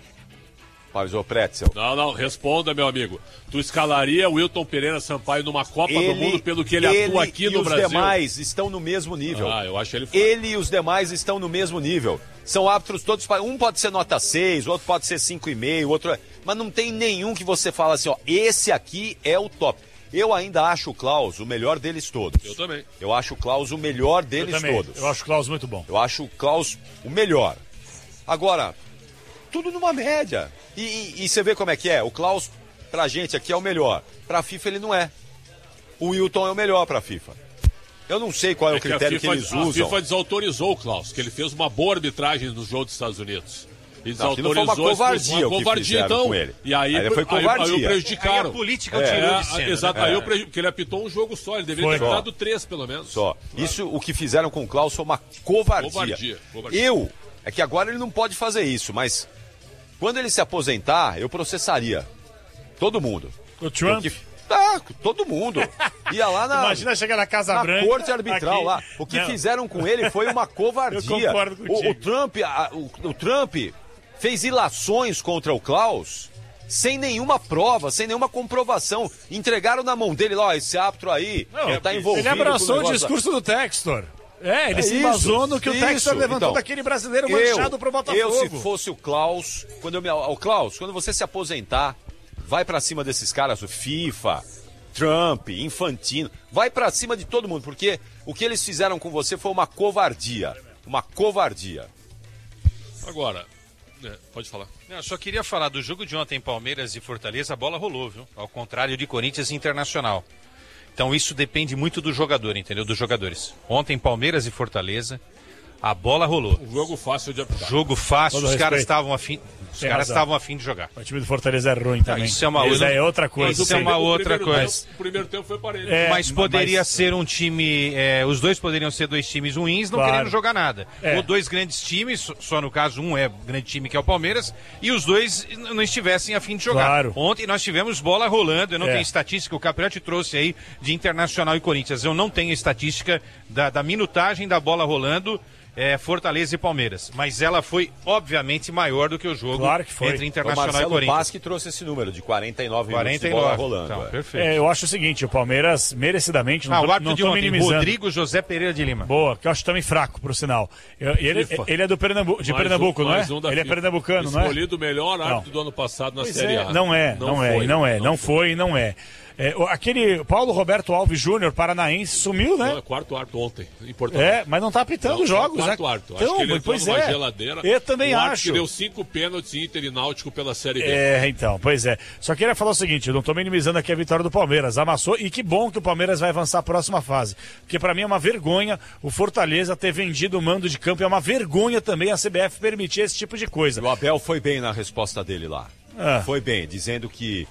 Parizou Pretzel. Não, não, responda, meu amigo. Tu escalaria o Wilton Pereira Sampaio numa Copa ele, do Mundo pelo que ele, ele atua aqui e no os Brasil? Os demais estão no mesmo nível. Ah, eu acho ele fraco. Ele e os demais estão no mesmo nível. São árbitros todos... Um pode ser nota seis, outro pode ser cinco e meio, outro... Mas não tem nenhum que você fala assim, ó, esse aqui é o top. Eu ainda acho o Klaus o melhor deles todos. Eu também. Eu acho o Klaus o melhor deles eu também. todos. Eu acho o Klaus muito bom. Eu acho o Klaus o melhor. Agora, tudo numa média. E, e, e você vê como é que é. O Klaus, pra gente aqui, é o melhor. Pra FIFA ele não é. O Wilton é o melhor pra FIFA. Eu não sei qual é, é o critério que, FIFA, que eles usam. A FIFA desautorizou o Klaus, que ele fez uma boa arbitragem nos jogos dos Estados Unidos. E não, não foi uma covardia, uma covardia então, com ele. E aí, aí foi covardia. Aí, aí o prejudicaram. Aí a política é, tirou de cena. Exato, né? aí o preju... porque ele apitou um jogo só, ele deveria foi. ter dado três pelo menos. Só. Isso, o que fizeram com o Klaus foi uma covardia. Covardia, covardia. Eu, é que agora ele não pode fazer isso, mas quando ele se aposentar, eu processaria todo mundo. O Trump? Porque... Ah, todo mundo. Ia lá na. Imagina chegar na Casa na Branca. Corte Arbitral aqui. lá. O que não. fizeram fizeram com ele foi uma covardia. Eu concordo contigo. O, o Trump, a, o, o Trump fez ilações contra o Klaus sem nenhuma prova, sem nenhuma comprovação. Entregaram na mão dele, ó, esse árbitro aí não, tá envolvido. Ele abraçou o, o discurso do Textor. É, ele é se embasou no que isso, o Textor levantou então, daquele brasileiro manchado eu, pro Botafogo. Eu, se fosse o Klaus, quando eu me. O Klaus, quando você se aposentar, vai pra cima desses caras, o FIFA, Trump, Infantino, vai pra cima de todo mundo, porque o que eles fizeram com você foi uma covardia. Uma covardia. Agora, é, pode falar. Eu só queria falar do jogo de ontem, Palmeiras e Fortaleza, a bola rolou, viu? Ao contrário de Corinthians e Internacional. Então isso depende muito do jogador, entendeu? Dos jogadores. Ontem, Palmeiras e Fortaleza, a bola rolou. Um jogo fácil de apitar. Jogo fácil, Todo os caras estavam afim... Os Tem caras estavam afim de jogar. O time do Fortaleza é ruim também. Ah, isso é uma, outra... é outra coisa. Isso é uma outra coisa. Tempo, o primeiro tempo foi parelho. É, mas poderia mas... ser um time... É, os dois poderiam ser dois times ruins, não claro. querendo jogar nada. É. Ou dois grandes times, só no caso um é grande time que é o Palmeiras, e os dois não estivessem afim de jogar. Claro. Ontem nós tivemos bola rolando, eu não é. tenho estatística, o Capriotti trouxe aí de Internacional e Corinthians. Eu não tenho estatística da, da minutagem da bola rolando. É, Fortaleza e Palmeiras, mas ela foi obviamente maior do que o jogo claro que foi. entre Internacional o Marcelo e Corinthians. Basque trouxe esse número de quarenta e nove, quarenta e nove minutos de bola rolando. Então, é. perfeito. É, eu acho o seguinte, o Palmeiras merecidamente não, ah, tô, o árbitro não de tô ontem, minimizando. Rodrigo José Pereira de Lima. Boa, que eu acho também fraco, por sinal. Eu, ele, ele é do Pernambuco, de mais Pernambuco, um, não é? Um ele é pernambucano, não é? Escolhido o melhor árbitro do ano passado na pois Série é. A. Não é, não, não é, foi, não é, não, não foi, não é. É, aquele Paulo Roberto Alves Júnior, paranaense, sumiu, né? Não, é quarto árbitro ontem, em Portugal. É, mas não tá apitando não, jogos, quarto né? árbitro. Então, acho que ele pois numa é. geladeira. Eu também o acho. que deu cinco pênaltis Inter e Náutico pela Série B. É, então, pois é. Só queria falar o seguinte, eu não tô minimizando aqui a vitória do Palmeiras. Amassou, e que bom que o Palmeiras vai avançar a próxima fase. Porque pra mim é uma vergonha o Fortaleza ter vendido o mando de campo. É uma vergonha também a C B F permitir esse tipo de coisa. O Abel foi bem na resposta dele lá. Ah. Foi bem, dizendo que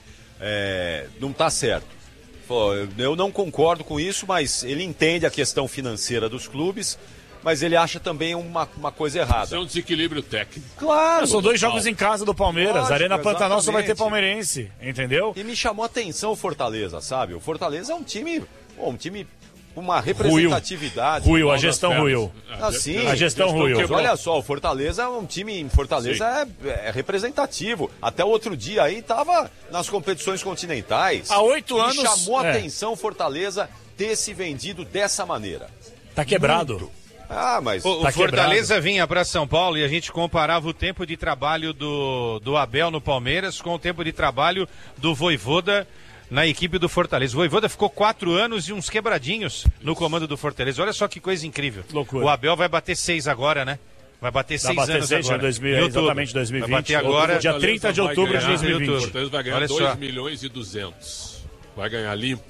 é, não tá certo. Pô, eu não concordo com isso, mas ele entende a questão financeira dos clubes, mas ele acha também uma, uma coisa errada. Isso é um desequilíbrio técnico. Claro. São dois jogos em casa do Palmeiras. Lógico, Arena Pantanal só vai ter exatamente. palmeirense, entendeu? E me chamou a atenção o Fortaleza, sabe? O Fortaleza é um time, um time com uma representatividade. Ruiu, a gestão ruiu. Assim, a gestão ruiu. Mas olha só, o Fortaleza é um time, em Fortaleza é, é representativo. Até o outro dia aí tava nas competições continentais. Há oito me anos. chamou a é. atenção o Fortaleza ter se vendido dessa maneira. Tá quebrado. Muito. Ah, mas... O, tá o Fortaleza quebrado. vinha para São Paulo e a gente comparava o tempo de trabalho do, do Abel no Palmeiras com o tempo de trabalho do Vojvoda na equipe do Fortaleza. O Vojvoda ficou quatro anos e uns quebradinhos no comando do Fortaleza. Olha só que coisa incrível. Loucura. O Abel vai bater seis agora, né? Vai bater Vai seis bater anos seis, agora. dois mil, Em outubro. exatamente dois mil e vinte. Vai bater agora. Dia trinta de outubro de ganhar, dois mil e vinte. O Fortaleza vai ganhar Olha dois só. milhões e duzentos. Vai ganhar limpo.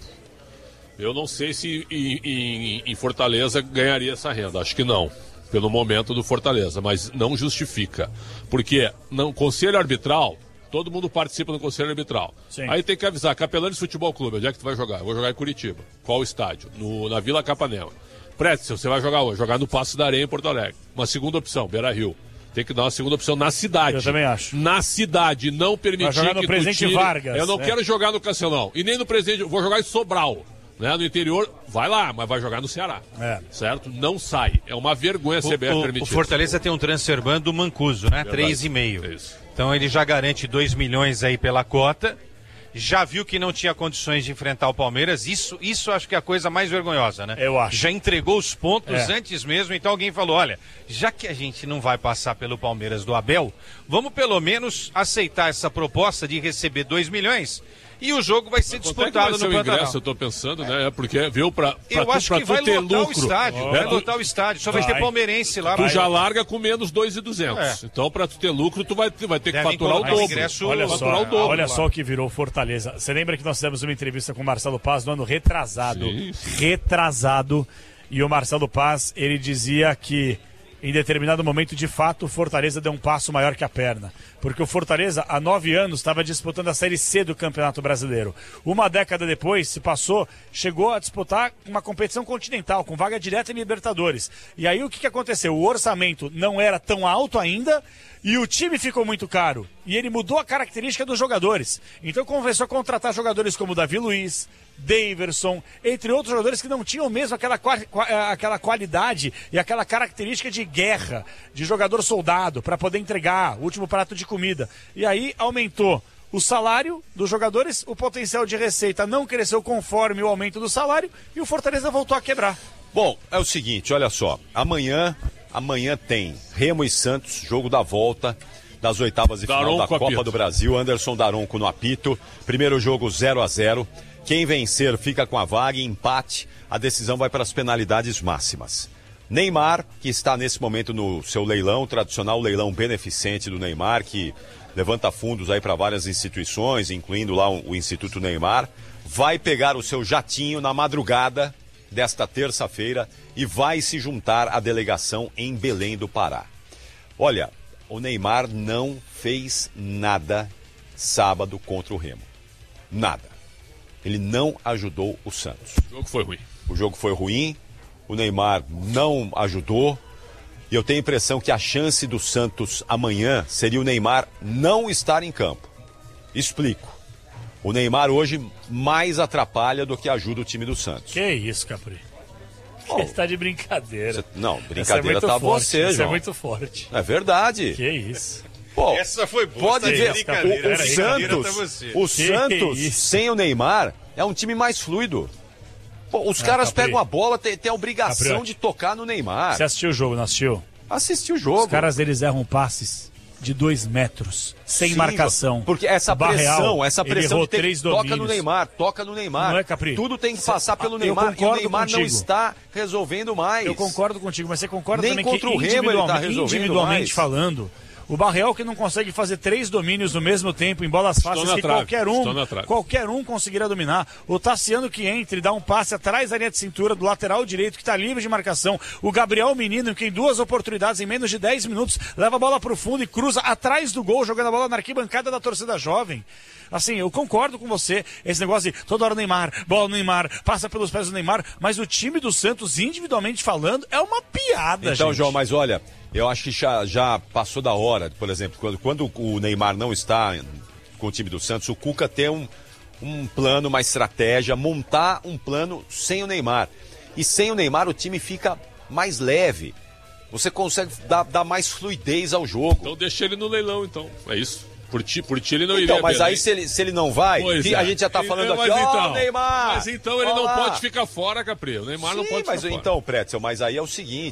Eu não sei se em, em, em Fortaleza ganharia essa renda. Acho que não. Pelo momento do Fortaleza. Mas não justifica. Porque no conselho arbitral, todo mundo participa no conselho arbitral. Sim. Aí tem que avisar, Capelanes Futebol Clube, onde é que tu vai jogar? Eu vou jogar em Curitiba. Qual estádio? No, na Vila Capanema. Pretzel, você vai jogar onde? Jogar no Paço da Areia em Porto Alegre. Uma segunda opção, Beira-Rio. Tem que dar uma segunda opção na cidade. Eu também acho. Na cidade, não permitir Vai jogar no que tu Presidente tire... Vargas, Eu não né? quero jogar no Castelão. E nem no Presidente... Vou jogar em Sobral. Né? No interior, vai lá, mas vai jogar no Ceará. É. Certo? Não sai. É uma vergonha a C B F O, o, permitir. o Fortaleza tem um transfer ban do Mancuso, né? Verdade. três e meio. Isso. Então ele já garante dois milhões aí pela cota. Já viu que não tinha condições de enfrentar o Palmeiras. Isso, isso acho que é a coisa mais vergonhosa, né? Eu acho. Já entregou os pontos É. antes mesmo. Então alguém falou, olha, já que a gente não vai passar pelo Palmeiras do Abel, vamos pelo menos aceitar essa proposta de receber dois milhões e o jogo vai ser Quanto é que disputado vai ser no o Pantanal. ingresso, eu tô pensando, né? É porque, viu, pra, pra Eu tu, acho pra que tu vai ter lotar lucro, o estádio. né? Vai Tu- lotar o estádio. Só vai, Vai. ter palmeirense lá. Tu vai. já larga com menos dois mil e duzentos. É. Então, pra tu ter lucro, tu vai, ter- vai ter que Devem faturar o colocar dobro. ingresso- Olha faturar só, o dobro. olha lá. só o que virou Fortaleza. Você lembra que nós fizemos uma entrevista com o Marcelo Paz no ano retrasado? Sim, sim. Retrasado. E o Marcelo Paz, ele dizia que em determinado momento, de fato, o Fortaleza deu um passo maior que a perna. Porque o Fortaleza, há nove anos, estava disputando a Série C do Campeonato Brasileiro. Uma década depois, se passou, chegou a disputar uma competição continental, com vaga direta em Libertadores. E aí o que, que aconteceu? O orçamento não era tão alto ainda e o time ficou muito caro. E ele mudou a característica dos jogadores. Então começou a contratar jogadores como Davi Luiz, Daverson, entre outros jogadores que não tinham mesmo aquela, qua- qua- aquela qualidade e aquela característica de guerra, de jogador soldado, para poder entregar o último prato de comida. E aí aumentou o salário dos jogadores, o potencial de receita não cresceu conforme o aumento do salário e o Fortaleza voltou a quebrar. Bom, é o seguinte, olha só. Amanhã, amanhã tem Remo e Santos, jogo da volta das oitavas de final Daronco da Copa apito. do Brasil. Anderson Daronco no apito. Primeiro jogo zero a zero. Quem vencer fica com a vaga, empate, a decisão vai para as penalidades máximas. Neymar, que está nesse momento no seu leilão, tradicional leilão beneficente do Neymar, que levanta fundos aí para várias instituições, incluindo lá o Instituto Neymar, vai pegar o seu jatinho na madrugada desta terça-feira e vai se juntar à delegação em Belém do Pará. Olha, o Neymar não fez nada sábado contra o Remo. Nada. Ele não ajudou o Santos. O jogo foi ruim. O jogo foi ruim, o Neymar não ajudou. E eu tenho a impressão que a chance do Santos amanhã seria o Neymar não estar em campo. Explico. O Neymar hoje mais atrapalha do que ajuda o time do Santos. Que isso, Capri? Oh, Você tá de brincadeira. Você- não, Essa é brincadeira muito tá forte, você, essa João. é muito forte. É verdade. Que isso. Pô, Essa foi boa. pode essa ver, brincadeira. o, o Era brincadeira pra Santos, você. o Que Santos isso? sem o Neymar é um time mais fluido. Pô, os Ah, caras Capri. pegam a bola, tem, tem a obrigação Capriotti. de tocar no Neymar. Você assistiu o jogo, não assistiu? Assistiu o jogo. Os caras, eles erram passes de dois metros, sem Sim, marcação. Porque essa O Barreal, pressão, essa ele pressão errou de ter, três toca no domínios. Neymar, toca no Neymar. Não é, Capri? Tudo tem que Cê- passar pelo eu Neymar e o concordo Neymar não contigo. está resolvendo mais. Eu concordo contigo, mas você concorda Nem também contra que o Remo ele tá individualmente, resolvendo individualmente mais. falando, o Barreal que não consegue fazer três domínios no mesmo tempo em bolas fáceis na que trave, qualquer estou na um, trave. qualquer um conseguirá dominar. O Tassiano que entra e dá um passe atrás da linha de cintura do lateral direito que está livre de marcação. O Gabriel Menino que em duas oportunidades em menos de dez minutos leva a bola para o fundo e cruza atrás do gol, jogando a bola na arquibancada da torcida jovem. Assim, eu concordo com você, esse negócio de toda hora Neymar, bola no Neymar, passa pelos pés do Neymar, mas o time do Santos, individualmente falando, é uma piada, Então, gente. João, mas olha, eu acho que já, já passou da hora, por exemplo, quando, quando o Neymar não está com o time do Santos, o Cuca tem um, um plano, uma estratégia, montar um plano sem o Neymar. E sem o Neymar o time fica mais leve. Você consegue dar, dar mais fluidez ao jogo. Então deixa ele no leilão, então. É isso. Por ti, por ti ele não Então, iria. mas Belém. aí se ele, se ele não vai, Pois que é. a gente já tá falando Então, aqui, mas ó, então, Neymar! Mas então ele ó não lá. pode ficar fora, Capri. O Neymar Sim, não pode mas ficar então, Pretzel, mas aí é o seguinte,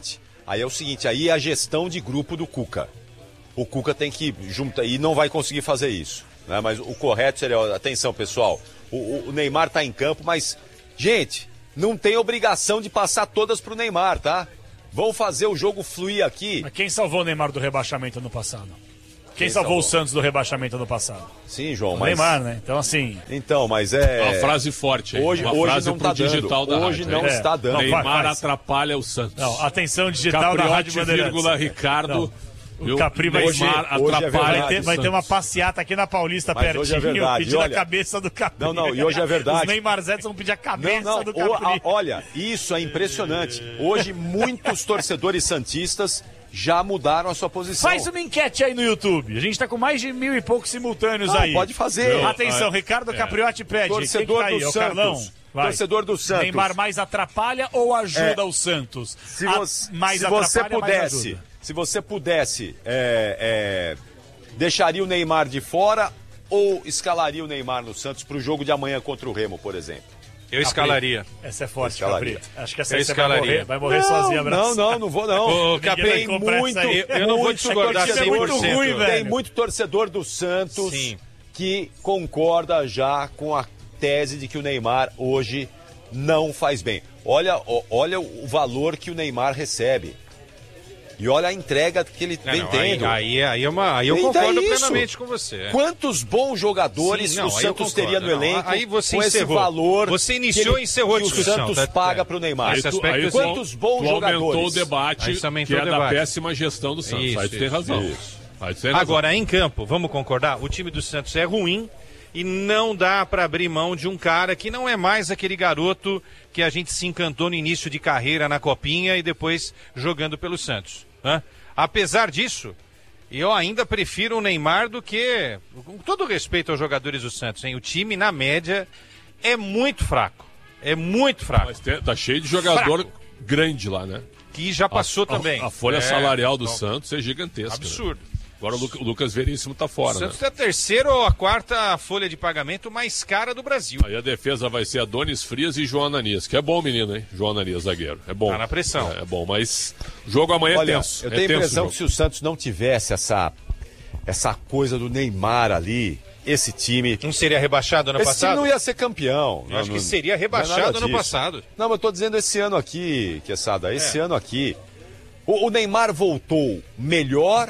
Aí é o seguinte, aí é a gestão de grupo do Cuca. O Cuca tem que juntar, e não vai conseguir fazer isso, né? Mas o correto seria, ó, atenção pessoal, o, o Neymar tá em campo, mas, gente, não tem obrigação de passar todas pro Neymar, tá? Vão fazer o jogo fluir aqui. Mas quem salvou o Neymar do rebaixamento ano passado? Quem, Quem salvou, salvou o Santos do rebaixamento ano passado? Sim, João, O mas... Neymar, né? Então, assim... Então, mas é... Uma frase forte aí. Hoje, uma hoje frase não pro tá digital dando. da Hoje rádio, não hein? está dando. Não, Neymar vai, vai. atrapalha o Santos. Não, atenção digital da Capriotti, Rádio Bandeirantes. vírgula, Ricardo. O Capri vai Hoje- ser... Neymar hoje é atrapalha verdade, Vai ter, vai ter uma passeata aqui na Paulista Mas pertinho, hoje é verdade, pedindo olha- a cabeça do Capri. Não, não, e hoje é verdade. Os Neymar Zetos vão pedir a cabeça Não, não, do o- Capri. a- olha, isso é impressionante. Hoje, muitos torcedores santistas já mudaram a sua posição. Faz uma enquete aí no YouTube. A gente tá com mais de mil e poucos simultâneos Não, aí. pode fazer. Atenção, Ricardo Capriotti pede. Torcedor Quem que tá aí? do É o Santos. Carlão? Vai. Torcedor do Santos. Neymar mais atrapalha ou ajuda É. o Santos? Se, A- você, mais se você atrapalha, mais pudesse, ajuda. se você pudesse, é, é, deixaria o Neymar de fora ou escalaria o Neymar no Santos para o jogo de amanhã contra o Remo, por exemplo? Eu escalaria. Essa é forte, Escalaria. Capri. Acho que essa Eu aí você vai escalaria. morrer. Vai morrer não, sozinho, abraço. não, não, não vou não. Ô, Ninguém Capri, vai Tem comprar muito, essa aí. Eu não vou muito discordar torcedor- cem por muito cento. ruim, velho. Tem muito torcedor do Santos Sim. que concorda já com a tese de que o Neymar hoje não faz bem. Olha, ó, olha o valor que o Neymar recebe. E olha a entrega que ele Não, vem não, tendo. aí, aí, aí, é uma, aí eu Então é concordo isso. plenamente com você. Quantos bons jogadores Sim, não, o aí eu Santos concordo. teria no Não, elenco aí você com esse encerrou. valor Você que iniciou ele- e encerrou a que discussão, o Santos tá? paga É. para o Neymar. Esse aspecto aí sim. tu- Quantos bons tu aumentou jogadores? o debate, Aí você que aumentou é o da debate. péssima gestão do Santos. Isso, aí tu tem isso, razão. isso. Aí tu tem razão. Agora, em campo, vamos concordar? O time do Santos é ruim e não dá para abrir mão de um cara que não é mais aquele garoto que a gente se encantou no início de carreira na Copinha e depois jogando pelo Santos. Né? Apesar disso, eu ainda prefiro o Neymar do que, com todo respeito aos jogadores do Santos, hein? O time, na média, é muito fraco. É muito fraco. Mas tem- tá cheio de jogador grande lá, né? Que já passou a, também. A, a folha É, salarial do então, Santos é gigantesca. absurdo. Né? Agora o, Lu- o Lucas Veríssimo tá O fora, né? Santos é a terceira ou a quarta folha de pagamento mais cara do Brasil. Aí a defesa vai ser Adonis Frias e João Ananias, que é bom menino, hein? João Ananias, zagueiro. É bom. Tá na pressão. É, é bom, mas o jogo amanhã Olha, é tenso. eu é tenho a tenso impressão o que jogo. se o Santos não tivesse essa, essa coisa do Neymar ali, esse time... Não seria rebaixado ano Esse time passado? não ia ser campeão. Eu acho Não- que seria não é rebaixado nada ano disso. passado. Não, mas eu tô dizendo esse ano aqui, Quesada, esse É. ano aqui. O, o Neymar voltou melhor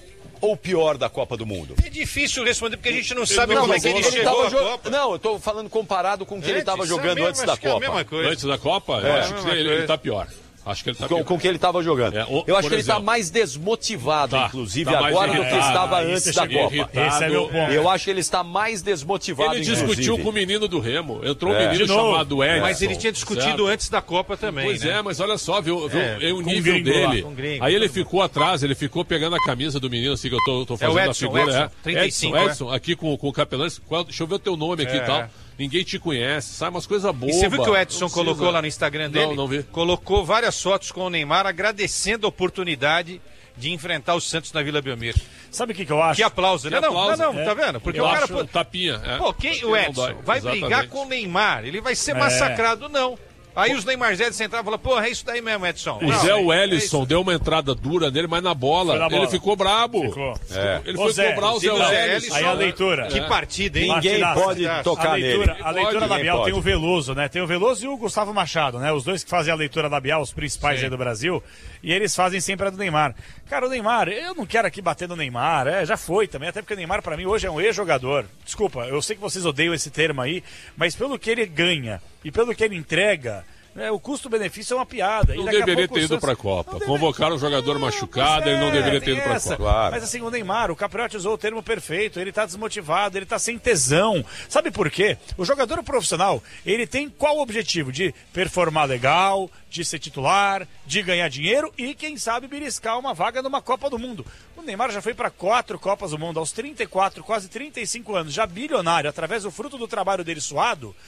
ou pior da Copa do Mundo? É difícil responder porque a gente não sabe não como é que jogou, ele ele chegou tava à jo- Copa. Não, eu tô falando comparado com o que ele Antes, estava é jogando mesmo, antes acho da que é a Copa. mesma coisa. Antes da Copa, eu É. acho que ele, ele tá pior. Acho que ele tá Com, pior. com o que ele estava jogando. É, o- eu acho por que ele está exemplo. mais desmotivado, Tá, inclusive, tá mais agora do que irritado. estava Ah, isso antes eu da cheguei. Copa. Irritado. Esse é meu ponto. Eu acho que ele está mais desmotivado, Ele inclusive. discutiu com o menino do Remo. Entrou um É. menino De novo. chamado Edson. Mas ele tinha discutido certo? antes da Copa também, Pois né? é, mas olha só, viu, viu É, é, o com nível gringo lá, dele. com gringo. Aí ele ficou atrás, ele ficou pegando a camisa do menino, assim, que eu tô, tô fazendo Edson, a figura. Edson, é. trinta e cinco, Edson, Edson, aqui com, com o capelão. Qual- Deixa eu ver o teu nome aqui É. e tal. Ninguém te conhece, sabe? Umas coisas boas. E você viu que o Edson colocou lá no Instagram dele? Não, não vi. Colocou várias fotos com o Neymar agradecendo a oportunidade de enfrentar o Santos na Vila Belmiro. Sabe o que, que eu acho? Que aplauso, né? Que Não, aplauso. não, não, É. tá vendo? Porque Eu o cara... acho tapinha. É. Pô, quem, Tapinha o não Edson dói. vai Exatamente. brigar com o Neymar, ele vai ser É. massacrado, não. Aí os Neymar Zé entravam e falavam, porra, é isso daí mesmo, Edson. O Não, Zé é Wellison isso. deu uma entrada dura nele, mas na bola, Foi na bola. ele ficou brabo. Ficou. É. Ele Ô, foi Zé, cobrar o Zé Zé Wellison. Wellison, Aí a leitura. Que partida, hein? Ninguém Partidaça. pode Partidaça. tocar a leitura, nele. a leitura Pode, labial pode. tem o Veloso, né? Tem o Veloso e o Gustavo Machado, né? Os dois que fazem a leitura labial, os principais Sim. aí do Brasil. E eles fazem sempre a do Neymar. Cara, o Neymar, eu não quero aqui bater no Neymar, é, já foi também, até porque o Neymar pra mim hoje é um ex-jogador. Desculpa, eu sei que vocês odeiam esse termo aí, mas pelo que ele ganha e pelo que ele entrega, né, o custo-benefício é uma piada. Não E daqui a deveria pouco ter o ido Santos- pra Copa. Não deve- Convocaram um jogador Não, machucado, pois ele não é, deveria ter tem ido pra essa. Copa. Claro. Mas assim, o Neymar, o Capriotti usou o termo perfeito, ele tá desmotivado, ele tá sem tesão. Sabe por quê? O jogador profissional, ele tem qual objetivo? De performar legal, de ser titular, de ganhar dinheiro e, quem sabe, beliscar uma vaga numa Copa do Mundo. O Neymar já foi para quatro Copas do Mundo, aos trinta e quatro, quase trinta e cinco anos, já bilionário, através do fruto do trabalho dele suado.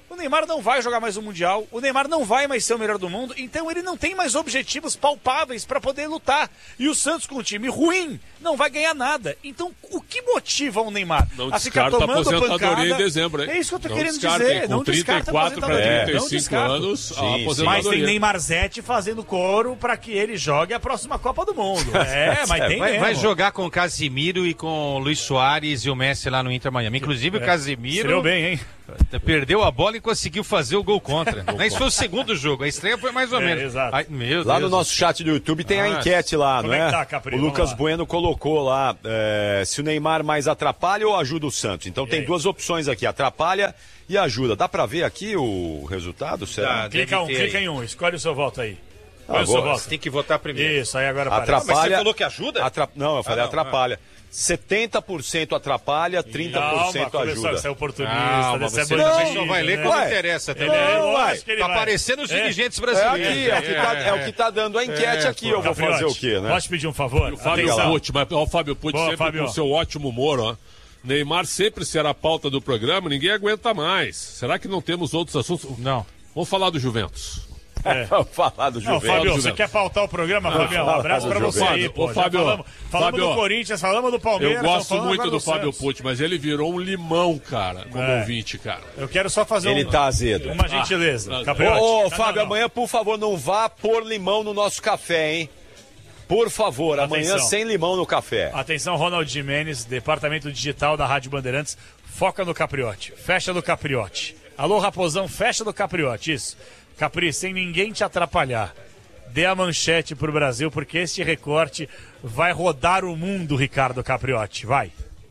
O Neymar não vai jogar mais o Mundial, o Neymar não vai mais ser o melhor do mundo, então ele não tem mais objetivos palpáveis para poder lutar. E o Santos, com um time ruim, não vai ganhar nada. Então, o que motiva o Neymar Não a ficar descarta a tomando aposentadoria pancada? em dezembro, hein? É isso que eu tô Não querendo descarta, dizer. hein? Com Não descarta trinta e quatro para aposentadoria. trinta e Não cinco descarta. anos, Sim, a sim. Mas tem aposentadoria. Neymarzete fazendo coro para que ele jogue a próxima Copa do Mundo. É, mas tem Vai, mesmo. vai jogar com o Casimiro e com o Luiz Soares e o Messi lá no Inter Miami. Inclusive o Casimiro Estreou bem, hein? perdeu a bola e conseguiu fazer o gol contra. Mas foi o segundo jogo. A estreia foi mais ou É, menos. exato. Ai, meu Lá Deus. no nosso chat do YouTube tem a Nossa. enquete lá, Como não é é? que tá, Capri? O Vamos Lucas lá. Bueno colocou lá é, se o Neymar mais atrapalha ou ajuda o Santos. Então tem aí? duas opções aqui, atrapalha e ajuda. Dá pra ver aqui o resultado? Será? Dá. Clica, um, Deve ter clica aí. em um, escolhe o seu voto aí. Ah, Escolhe o seu agora. voto. Você tem que votar primeiro. Isso, aí agora aparece. Atrapalha. Mas você falou que ajuda? Atra- Não, eu falei Ah, não, atrapalha. setenta por cento atrapalha, trinta por cento Calma, ajuda. Você é oportunista, Calma, você é você não também bandido, só vai ler né? quando Ué, interessa Ele também. é, Não, lógico ué. que ele Tá vai. aparecendo os É. dirigentes É brasileiros. aqui, é o que tá, é o que tá dando a enquete aqui. Eu vou Capriotti, fazer o quê, né? Posso te pedir um favor? O Fábio Atenção. Pucci, mas ó, o Fábio Pucci Boa, sempre Fábio. com o seu ótimo humor, ó. Neymar sempre será a pauta do programa, ninguém aguenta mais. Será que não temos outros assuntos? Não. Vamos falar do Juventus. Vamos falar do Não, Juventus. Fábio, Juventus. você quer pautar o programa, Fabião? Um fala abraço do pra você aí, Juventus. pô. Ô, Já Fábio, falamos falamos Fábio, do Corinthians, falamos do Palmeiras. Eu gosto falamos muito agora do Fábio Santos. Pucci, mas ele virou um limão, cara, como É. ouvinte, cara. Eu quero só fazer Ele um- tá azedo. uma gentileza. Ah, Capriotti. Ô, ô, Não, Fábio, não, não. amanhã, por favor, não vá pôr limão no nosso café, hein? Por favor, amanhã Atenção. sem limão no café. Atenção, Ronald Jimenez, departamento digital da Rádio Bandeirantes. Foca no Capriotti. Fecha no Capriotti. Alô, Raposão, fecha no Capriotti. Isso. Capri, sem ninguém te atrapalhar. Dê a manchete pro Brasil, porque este recorte vai rodar o mundo, Ricardo Capriotti. Vai.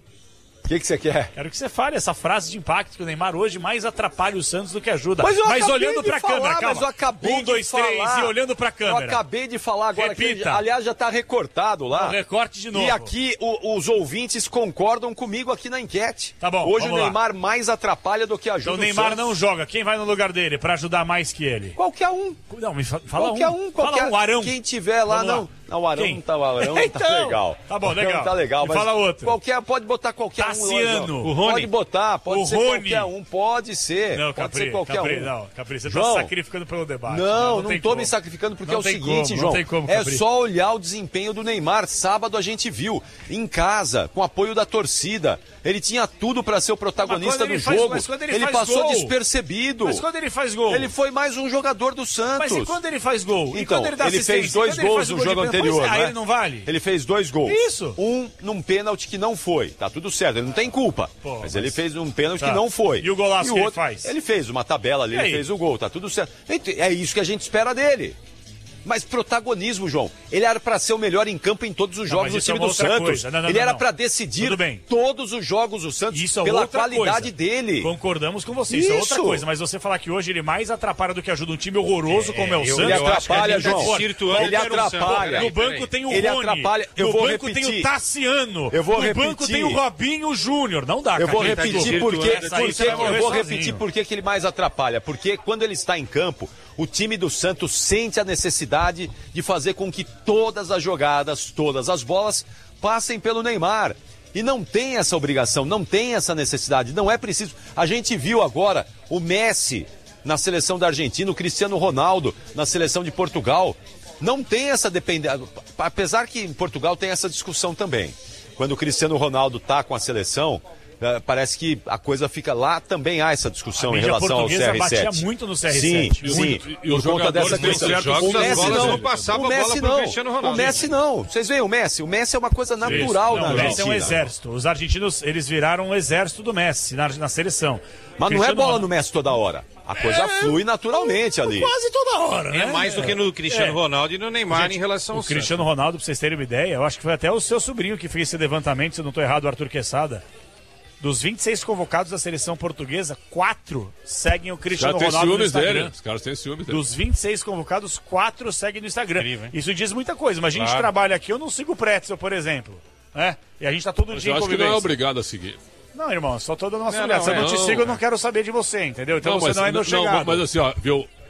O que que você quer? Quero que você fale essa frase de impacto que o Neymar hoje mais atrapalha o Santos do que ajuda. Mas eu acabei olhando de pra falar, câmera, calma. mas eu acabei um, de dois, três falar. e olhando pra Eu câmera. acabei de falar agora que, Repita. ele- aliás, já tá recortado lá. Um recorte de novo. E aqui o- os ouvintes concordam comigo aqui na enquete. Tá bom, Hoje o vamos lá. Neymar mais atrapalha do que ajuda Então o o Neymar Santos. não joga. Quem vai no lugar dele pra ajudar mais que ele? Qualquer um. Não, me fa- fala Qualquer um. um, qualquer Fala um, Arão. Quem tiver lá, Vamos lá. não. Não, o Arão Quem? não tá, o Arão não tá Então, legal. tá bom, O Arão legal. não tá legal, Me mas fala outro. Qualquer, pode botar qualquer um. Tassiano. hoje, ó. O Rony. Pode botar, pode O ser Rony. qualquer um, pode ser. Não, pode Capri, ser qualquer Capri, um. não, Capri, você João, tá sacrificando pelo debate. Não, não, tem tô como. me sacrificando porque Não é o tem seguinte, como, João. Não tem como, é Capri. só olhar o desempenho do Neymar. Sábado a gente viu, em casa, com apoio da torcida. Ele tinha tudo para ser o protagonista Mas quando do ele faz- jogo. mas quando ele faz passou gol- despercebido. Mas quando ele faz gol? Ele foi mais um jogador do Santos. Mas e quando ele faz gol? E Então, quando ele dá ele assistência? fez dois Quando ele gols faz o no gol de jogo pênalti? anterior, Pois é, aí né? ele não vale? Ele fez dois gols. Isso. Um num pênalti que não foi. Tá tudo certo, ele não tem culpa. Pô, mas, mas- ele fez um pênalti Tá. que não foi. E o golaço o que ele outro- faz? Ele fez uma tabela ali, E ele aí? fez o gol, tá tudo certo. É isso que a gente espera dele. Mas protagonismo, João. Ele era pra ser o melhor em campo em todos os Não, jogos mas do isso é time uma do outra Santos. coisa. Não, não, ele não, era não. pra decidir Tudo bem. todos os jogos do Santos Isso é pela outra qualidade coisa. dele. Concordamos com você, isso. é outra Isso. coisa. Mas você falar que hoje ele mais atrapalha do que ajuda um time horroroso como é o eu- Santos. Ele eu acho que a atrapalha, gente tá João. desvirtuando Ele o que era o atrapalha. Santos. No banco Peraí, tem o Ele Rony. atrapalha. Eu no vou banco tem repetir. o Tassiano. Eu vou no banco repetir. tem o Robinho Júnior. Não dá, Eu vou Caquinho, tá repetir desculpa. porque, Essa aí porque você vai morrer eu vou sozinho. repetir porque que ele mais atrapalha. Porque quando ele está em campo, o time do Santos sente a necessidade de fazer com que todas as jogadas, todas as bolas passem pelo Neymar. E não tem essa obrigação, não tem essa necessidade, não é preciso. A gente viu agora o Messi na seleção da Argentina, o Cristiano Ronaldo na seleção de Portugal. Não tem essa dependência, apesar que em Portugal tem essa discussão também. Quando o Cristiano Ronaldo tá com a seleção, eh, parece que a coisa fica lá, também há essa discussão A em mídia relação ao C portuguesa R batia sete. muito no C R Sim, sete, sim. muito. E Por os conta jogadores dessa têm questão. certos jogos, O as Messi bolas não, não passavam o a bola Messi pro não, Cristiano Ronaldo. o Messi não. Vocês veem o Messi? O Messi é uma coisa natural Não, na o Messi é um Argentina. exército. Os argentinos, eles viraram um exército do Messi na, na seleção. Mas não é Cristiano bola Ronaldo- no Messi toda hora. A coisa flui naturalmente ali. Quase toda hora, né? É mais do que no Cristiano É. Ronaldo e no Neymar Gente, em relação ao o Cristiano Ronaldo, pra vocês terem uma ideia, eu acho que foi até o seu sobrinho que fez esse levantamento, se eu não estou errado, o Arthur Quesada. Dos vinte e seis convocados da seleção portuguesa, quatro seguem o Os Cristiano caras têm Ronaldo no ciúmes Instagram. dele. Os caras têm ciúmes dele. Dos vinte e seis convocados, quatro seguem no Instagram. Incrível, hein? Isso diz muita coisa, mas a gente Claro. trabalha aqui, eu não sigo o Pretzel, por exemplo. Né? E a gente tá todo Mas dia eu em acho que não é convivência. obrigado a seguir. Não, irmão, só tô dando uma Não, olhada. Se eu não, não te não. sigo, eu não quero saber de você, entendeu? Então você não é meu não, chegado. mas assim, ó, viu?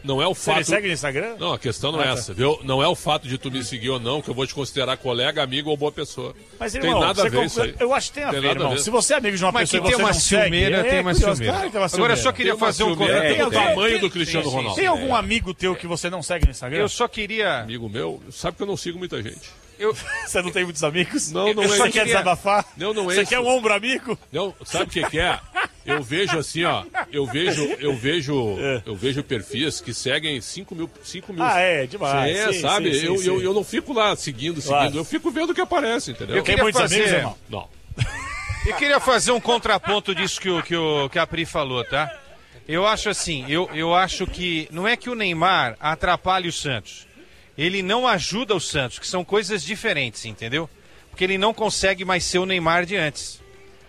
não é o Você me fato... segue no Instagram? Não, a questão não Ah, é tá. essa, viu? Não é o fato de tu me seguir ou não que eu vou te considerar colega, amigo ou boa pessoa. Mas, tem irmão, nada a você ver concorda- isso aí. Eu acho que tem a Tem ver, nada a irmão. ver. Se você é amigo de uma Mas pessoa que e tem você uma não segue, ciumeira, tem uma curioso. ciumeira. Claro que tem uma Agora, eu só ciumeira. queria Tem uma fazer um... ciumeira, contra- tem o tem- tamanho tem- do Cristiano sim, sim, Ronaldo. Tem algum amigo teu que você não segue no Instagram? Eu só queria... Amigo meu, sabe que eu não sigo muita gente. Eu... Você não tem muitos amigos? Não, não é Você isso. quer desabafar? Não, não é Você isso. quer um ombro amigo? Não, sabe o que, que é? Eu vejo assim, ó. Eu vejo, eu vejo, É. eu vejo perfis que seguem cinco mil, cinco mil. Ah, é, demais. É, Sim, sabe? sim, sim, eu, sim. eu, eu não fico lá seguindo, seguindo. Claro. Eu fico vendo o que aparece, entendeu? Eu Tem queria muitos fazer- amigos, irmão? Não. Eu queria fazer um contraponto disso que o, que o que a Pri falou, tá? Eu acho assim, eu, eu acho que não é que o Neymar atrapalhe o Santos. Ele não ajuda o Santos, que são coisas diferentes, entendeu? Porque ele não consegue mais ser o Neymar de antes.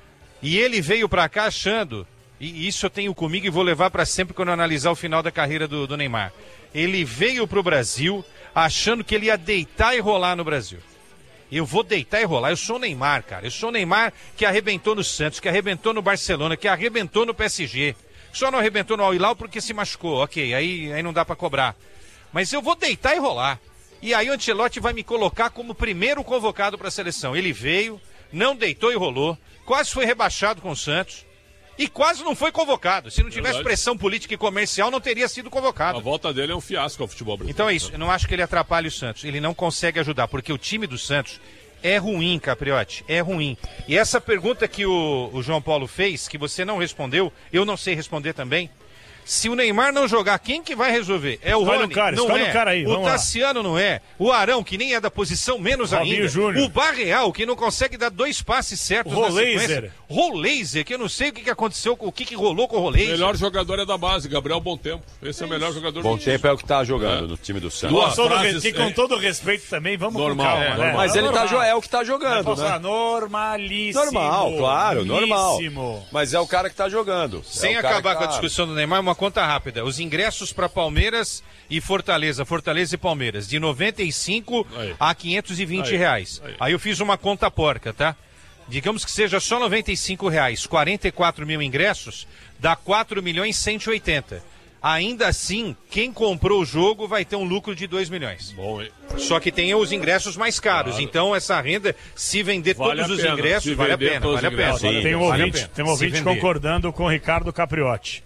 E ele veio pra cá achando, e isso eu tenho comigo e vou levar pra sempre quando eu analisar o final da carreira do, do Neymar. Ele veio pro Brasil achando que ele ia deitar e rolar no Brasil. Eu vou deitar e rolar. Eu sou o Neymar, cara. Eu sou o Neymar que arrebentou no Santos, que arrebentou no Barcelona, que arrebentou no P S G. Só não arrebentou no Al Hilal porque se machucou. Ok, aí, aí não dá pra cobrar. Mas eu vou deitar e rolar. E aí o Ancelotti vai me colocar como primeiro convocado para a seleção. Ele veio, não deitou e rolou, quase foi rebaixado com o Santos e quase não foi convocado. Se não tivesse Verdade. pressão política e comercial, não teria sido convocado. A volta dele é um fiasco ao futebol brasileiro. Então é isso, eu não acho que ele atrapalhe o Santos. Ele não consegue ajudar, porque o time do Santos é ruim, Capriotti, é ruim. E essa pergunta que o, o João Paulo fez, que você não respondeu, eu não sei responder também. Se o Neymar não jogar, quem que vai resolver? É o Escolhe Rony? o cara, não escolhe é. o cara aí, O vamos lá. Tassiano não é. O Arão, que nem é da posição, menos Robinho ainda. Júnior. O Barreal, que não consegue dar dois passes certos na Roleiser. sequência. Roleiser, que eu não sei o que, que aconteceu, com o que, que rolou com o O Roleiser. melhor jogador é da base, Gabriel Bom Tempo. Esse é o melhor jogador Bom do time. tempo é o que tá jogando no time do Santos. Com Duas todo frases, re- que, com é. todo respeito também, vamos Normal, com calma, é, né? normal. Mas ele tá, Normal. jo- é o que tá Mas jogando, posso né? falar, normalíssimo. Normal, claro, normal. Normalíssimo. Mas é o cara que tá jogando. Sem é o cara acabar que com a tá- discussão do Neymar, uma conta rápida. Os ingressos para Palmeiras e Fortaleza, Fortaleza e Palmeiras, de noventa e cinco Aí. a quinhentos e vinte Aí. reais. Aí. Aí eu fiz uma conta porca, tá? Digamos que seja só noventa e cinco reais, quarenta e quatro mil ingressos, dá quatro milhões e cento e oitenta. Ainda assim, quem comprou o jogo vai ter um lucro de dois milhões. Bom, hein? Só que tem os ingressos mais caros. Claro. Então essa renda, se vender Vale todos a os pena. ingressos, Se vale a vender pena, todos vale a os pena. ingressos, Agora tem um Vale a ouvinte, pena. tem um Se ouvinte vender. concordando com o Ricardo Capriotti.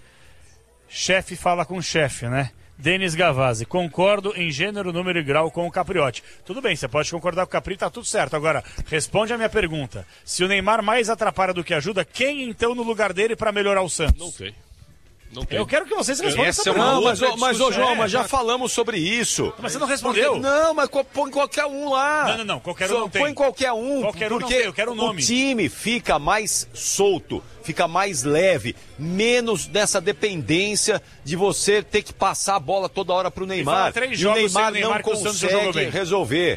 Chefe fala com chefe, né? Denis Gavazzi, concordo em gênero, número e grau com o Capriotti. Tudo bem, você pode concordar com o Capri, tá tudo certo. Agora, responde a minha pergunta. Se o Neymar mais atrapalha do que ajuda, quem então no lugar dele para melhorar o Santos? Não sei. Não tem. Eu quero que vocês respondam Essa essa é uma pergunta. Não, mas, outra ô- mas ô discussão. João, É, mas já mas- falamos sobre isso. Mas você não respondeu. Não, mas co- põe qualquer um lá. Não, não, não, qualquer um Só não tem. Põe qualquer um. Qualquer um não porque tem, eu quero um nome. o time fica mais solto, fica mais leve, menos dessa dependência de você ter que passar a bola toda hora pro fala Neymar. três E o jogos sem Neymar o Neymar não que o Santos já jogou consegue bem. resolver.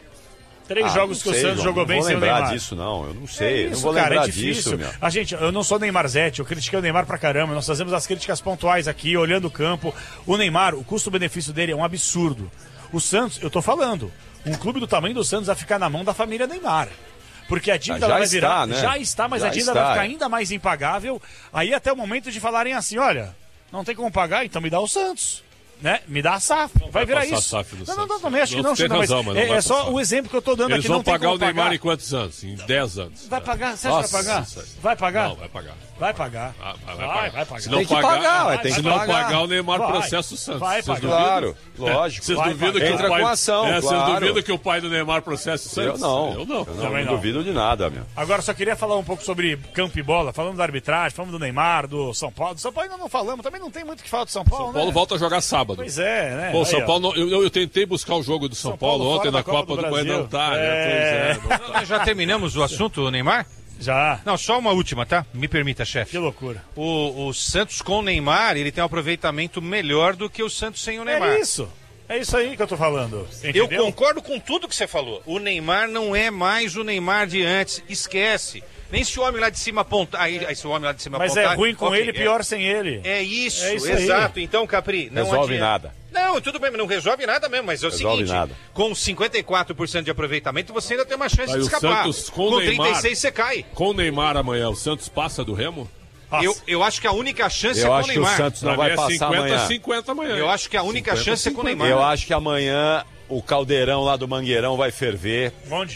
Três Ah, jogos não que o sei, Santos João, jogou bem não vou sem o lembrar Neymar. disso, não. Eu não É sei. isso, não vou cara, lembrar é difícil. disso, meu. A gente, eu não sou Neymar Zete, eu critiquei o Neymar pra caramba. Nós fazemos as críticas pontuais aqui, olhando o campo. O Neymar, o custo-benefício dele é um absurdo. O Santos, eu tô falando, um clube do tamanho do Santos vai ficar na mão da família Neymar. Porque a dívida Ah, já vai está, virar. né? Já está, mas Já a dívida está, vai ficar é. ainda mais impagável. Aí até o momento de falarem assim: olha, não tem como pagar, então me dá o Santos. Né? Me dá a S A F. Vai, vai virar passar isso. a S A F do não, não, não, Santos. também acho que Não, não, tem China, mas razão, mas não é, vai é só passar. o exemplo que eu tô dando Eles aqui. vão Não tem pagar como o Neymar pagar. em quantos anos? Em dez anos. Vai pagar? Você acha Nossa, que vai pagar? isso aí. Vai pagar? Não, vai pagar. Vai pagar. Ah, vai, Vai, pagar. vai pagar. Se não Tem que pagar, pagar, ué, tem se que não pagar. pagar, o Neymar Vai. processa o Santos. Vai Vocês pagar. Claro, duvidam? lógico. Vocês Vai duvidam pagar. que Entra o pai... com ação, é, Vocês claro. duvidam que o pai do Neymar processa o Eu Santos? não. Eu não. Eu não, Também não não. duvido de nada, meu. Agora só queria falar um pouco sobre campo e bola. Falamos da arbitragem, falamos do Neymar, do São Paulo. Do São Paulo ainda não falamos, também não tem muito o que falar do São Paulo, São Paulo né? volta a jogar sábado. Pois é, né? Pô, Aí, São ó. Paulo, não- eu, eu, eu tentei buscar o jogo do São, São Paulo, Paulo ontem fora na da Copa Copa do do Brasil. Brasil. Não tá, É. né? Pois é, não tá. Nós já terminamos o assunto, Neymar? Já. Não, só uma última, tá? Me permita, Que chefe. loucura. O, o Santos com o Neymar, ele tem um aproveitamento melhor do que o Santos sem o Neymar. É isso. É isso aí que eu tô falando. Eu Entendeu? concordo com tudo que você falou. O Neymar não é mais o Neymar de antes. Esquece. Nem se o homem lá de cima apontar. Aí, aí se o homem lá de cima Mas é apontar. ruim com ok, ele, é- pior sem ele. É isso, É isso aí. exato. Então, Capri, não Resolve adianta. nada. Não, tudo bem, mas não resolve nada mesmo. Mas é o Resolve seguinte: nada. com cinquenta e quatro por cento de aproveitamento, você ainda tem uma chance Aí de o escapar. Santos com o com trinta e Neymar- seis você cai. Com o Neymar amanhã, o Santos passa do Remo? Eu, eu acho que a única chance Eu é com o acho que o Neymar. Santos não vai é passar cinquenta, amanhã. cinquenta amanhã. Eu acho que a única cinquenta, chance é com o Neymar. Eu acho que amanhã o caldeirão lá do Mangueirão vai ferver. Onde?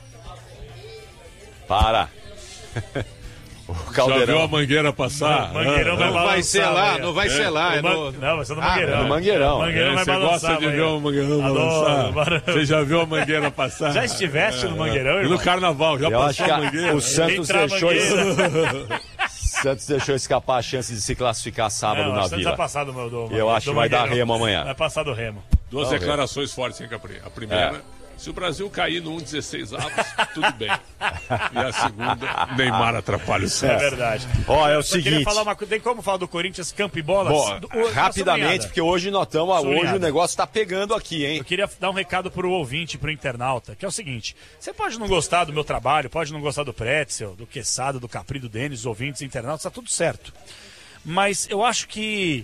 Para. O Já viu a caldeirão. Mangueira passar? Mangueirão vai Não vai balançar ser lá, amanhã. não vai ser lá. É O Man- no... Não, vai ser no Ah, Mangueirão. no Mangueirão. O Mangueirão É, vai você balançar gosta de ver amanhã. o Mangueirão Adoro, balançar? adoro. Você já viu a Mangueira passar? Já estiveste no Mangueirão, E irmão? no Carnaval, já Eu acho passou que a a- Mangueira? o Santos Entra a deixou, Mangueira. Santos deixou escapar a chance de se classificar sábado Não, na acho que Vila. vai passar do, do, do Eu acho do que vai dar Mangueirão. Remo amanhã. Vai passar do Remo. Duas Vamos ver. declarações fortes, hein, Capri? A primeira, se o Brasil cair no um dezesseis avos, tudo bem. E a segunda, Neymar atrapalha o É Santos. verdade. Ó, é o Eu queria seguinte. falar uma coisa. Tem como falar do Corinthians campo e bolas? Bom, Do- o- rapidamente, sublinhada. porque hoje nós estamos. Hoje Sublinhada. o negócio tá pegando aqui, hein? Eu queria dar um recado pro ouvinte, pro internauta, que é o seguinte: você pode não gostar do meu trabalho, pode não gostar do Pretzel, do Queçado, do Capri, do Denis, ouvintes, internautas, tá tudo certo. Mas eu acho que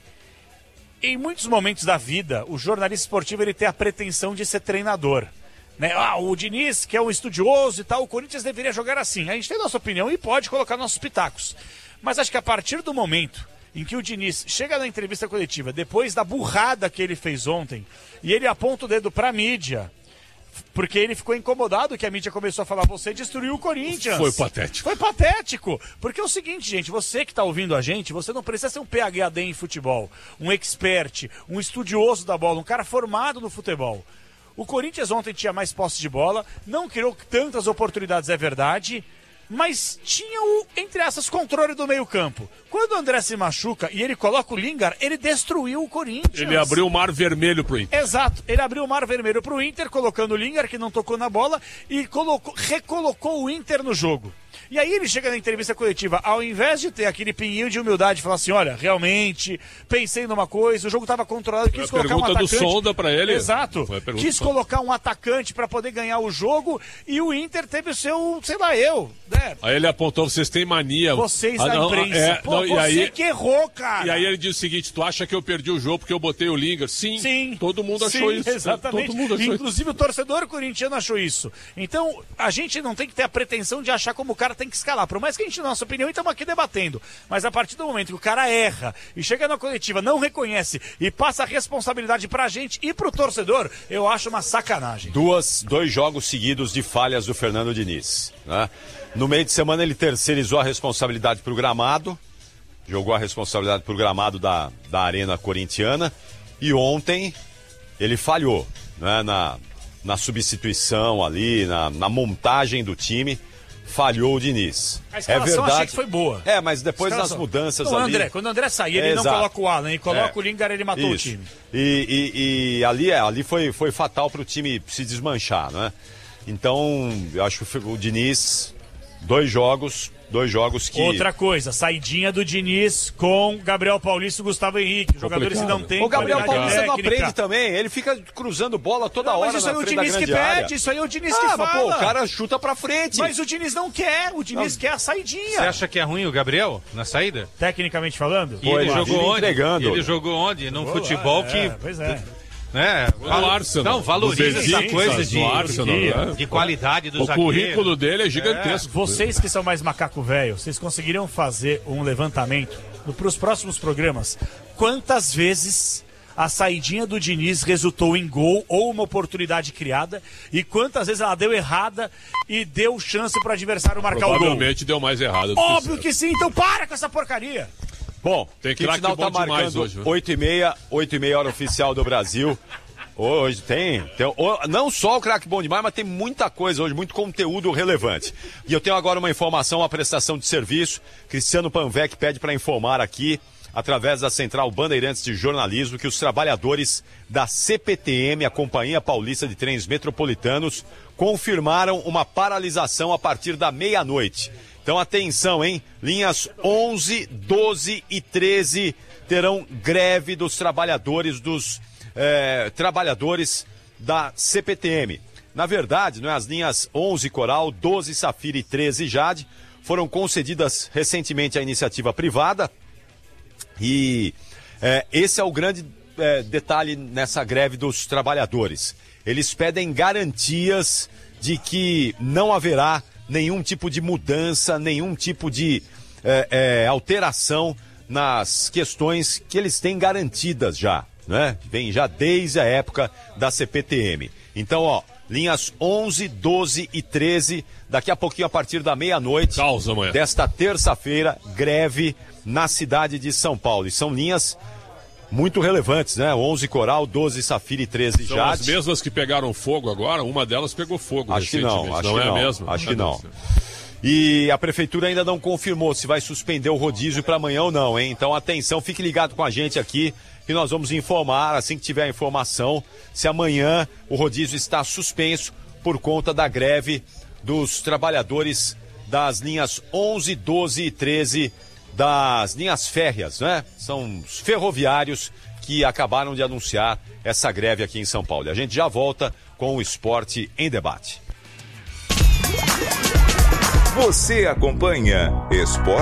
em muitos momentos da vida, o jornalista esportivo ele tem a pretensão de ser treinador. Né? Ah, o Diniz, que é um estudioso e tal, o Corinthians deveria jogar assim. A gente tem nossa opinião e pode colocar nossos pitacos. Mas acho que a partir do momento em que o Diniz chega na entrevista coletiva, depois da burrada que ele fez ontem, e ele aponta o dedo pra mídia, porque ele ficou incomodado que a mídia começou a falar, você destruiu o Corinthians. Foi patético. Foi patético. Porque é o seguinte, gente, você que está ouvindo a gente, você não precisa ser um P H D em futebol, um expert, um estudioso da bola, um cara formado no futebol. O Corinthians ontem tinha mais posse de bola, não criou tantas oportunidades, é verdade, mas tinha o, entre essas, controle do meio campo. Quando o André se machuca e ele coloca o Lingard, ele destruiu o Corinthians. Ele abriu o mar vermelho pro Inter. Exato, ele abriu o mar vermelho pro Inter, colocando o Lingard, que não tocou na bola, e colocou, recolocou o Inter no jogo. E aí ele chega na entrevista coletiva, ao invés de ter aquele pinguinho de humildade e falar assim, olha, realmente, pensei numa coisa, o jogo estava controlado, quis Foi a colocar um pergunta do atacante. Sonda pra ele. Exato, Foi a pergunta quis do Sonda. colocar um atacante para poder ganhar o jogo, e o Inter teve o seu, sei lá, eu, né? Aí ele apontou, vocês têm mania. Vocês Ah, da não, imprensa. é, Pô, não, e você aí, que errou, cara. E aí ele disse o seguinte, tu acha que eu perdi o jogo porque eu botei o Lingard? Sim, Sim. todo mundo achou Sim, isso. Exatamente. Todo mundo achou isso. Inclusive o torcedor corintiano achou isso. Então, a gente não tem que ter a pretensão de achar como o cara tem que escalar. Por mais que a gente, na nossa opinião, estamos aqui debatendo. Mas a partir do momento que o cara erra e chega na coletiva, não reconhece e passa a responsabilidade pra gente e pro torcedor, eu acho uma sacanagem. Duas, dois jogos seguidos de falhas do Fernando Diniz. Né? No meio de semana ele terceirizou a responsabilidade pro gramado, jogou a responsabilidade pro gramado da, da Arena Corintiana, e ontem ele falhou, né? na, na substituição ali, na, na montagem do time, falhou o Diniz. A escalação é verdade. achei que foi boa. É, mas depois das Escalação. mudanças Não, ali... André, quando o André sair, ele É, não exato. coloca o Alan, ele coloca É. o Lingard, ele matou o Isso. time. E, e- e ali, é, ali foi, foi fatal para o time se desmanchar, né? Então, eu acho que o Diniz, dois jogos, dois jogos que... Outra coisa, saidinha do Diniz com Gabriel Paulista e Gustavo Henrique. Jogadores que não têm O Gabriel qualidade Paulista não técnica. aprende também, ele fica cruzando bola toda Não, hora mas isso aí na é o frente da Diniz que grande área. pede, isso aí é o Diniz Ah, que mas, fala. pô, o cara chuta pra frente. Mas o Diniz não quer, o Diniz quer a saidinha. Você acha que é ruim o Gabriel na saída? Tecnicamente falando? E Pô, ele ele jogou vive onde? entregando. Ele jogou onde? Num Pô, futebol é, que... Pois é. Né, No valo- Arsenal. Não, valoriza No essa Benfica, coisa de, no Arsenal, né? de qualidade do O zagueiro. currículo dele é gigantesco. Vocês que são mais macaco velho, vocês conseguiriam fazer um levantamento para os próximos programas? Quantas vezes a saidinha do Diniz resultou em gol ou uma oportunidade criada? E quantas vezes ela deu errada e deu chance para o adversário marcar o gol? Provavelmente deu mais errado do Óbvio certo. que sim, então para com essa porcaria. Bom, Tem o craque final bom tá demais marcando hoje, viu? oito e meia, oito e meia hora oficial do Brasil. Hoje tem, tem o- não só o craque bom demais, mas tem muita coisa hoje, muito conteúdo relevante. E eu tenho agora uma informação, uma prestação de serviço. Cristiano Panvec pede para informar aqui, através da Central Bandeirantes de Jornalismo, que os trabalhadores da C P T M, a Companhia Paulista de Trens Metropolitanos, confirmaram uma paralisação a partir da meia-noite. Então atenção, hein? Linhas onze, doze e treze terão greve dos trabalhadores dos eh, trabalhadores da C P T M. Na verdade, não é, as linhas onze Coral, doze Safira e treze Jade foram concedidas recentemente à iniciativa privada. E eh, esse é o grande eh, detalhe nessa greve dos trabalhadores. Eles pedem garantias de que não haverá nenhum tipo de mudança, nenhum tipo de é, é, alteração nas questões que eles têm garantidas já, né? Vem já desde a época da C P T M. Então, ó, linhas onze, doze e treze, daqui a pouquinho, a partir da meia-noite desta terça-feira, greve na cidade de São Paulo. E são linhas muito relevantes, né? onze Coral, doze Safira e treze São Jade. as mesmas que pegaram fogo agora, uma delas pegou fogo Acho que não, acho não que é não, a mesma? acho que não. E a prefeitura ainda não confirmou se vai suspender o rodízio para amanhã ou não, hein? Então, atenção, fique ligado com a gente aqui, que nós vamos informar, assim que tiver a informação, se amanhã o rodízio está suspenso por conta da greve dos trabalhadores das linhas onze, doze e treze, das linhas férreas, né? São os ferroviários que acabaram de anunciar essa greve aqui em São Paulo. E a gente já volta com o Esporte em Debate. Você acompanha Esporte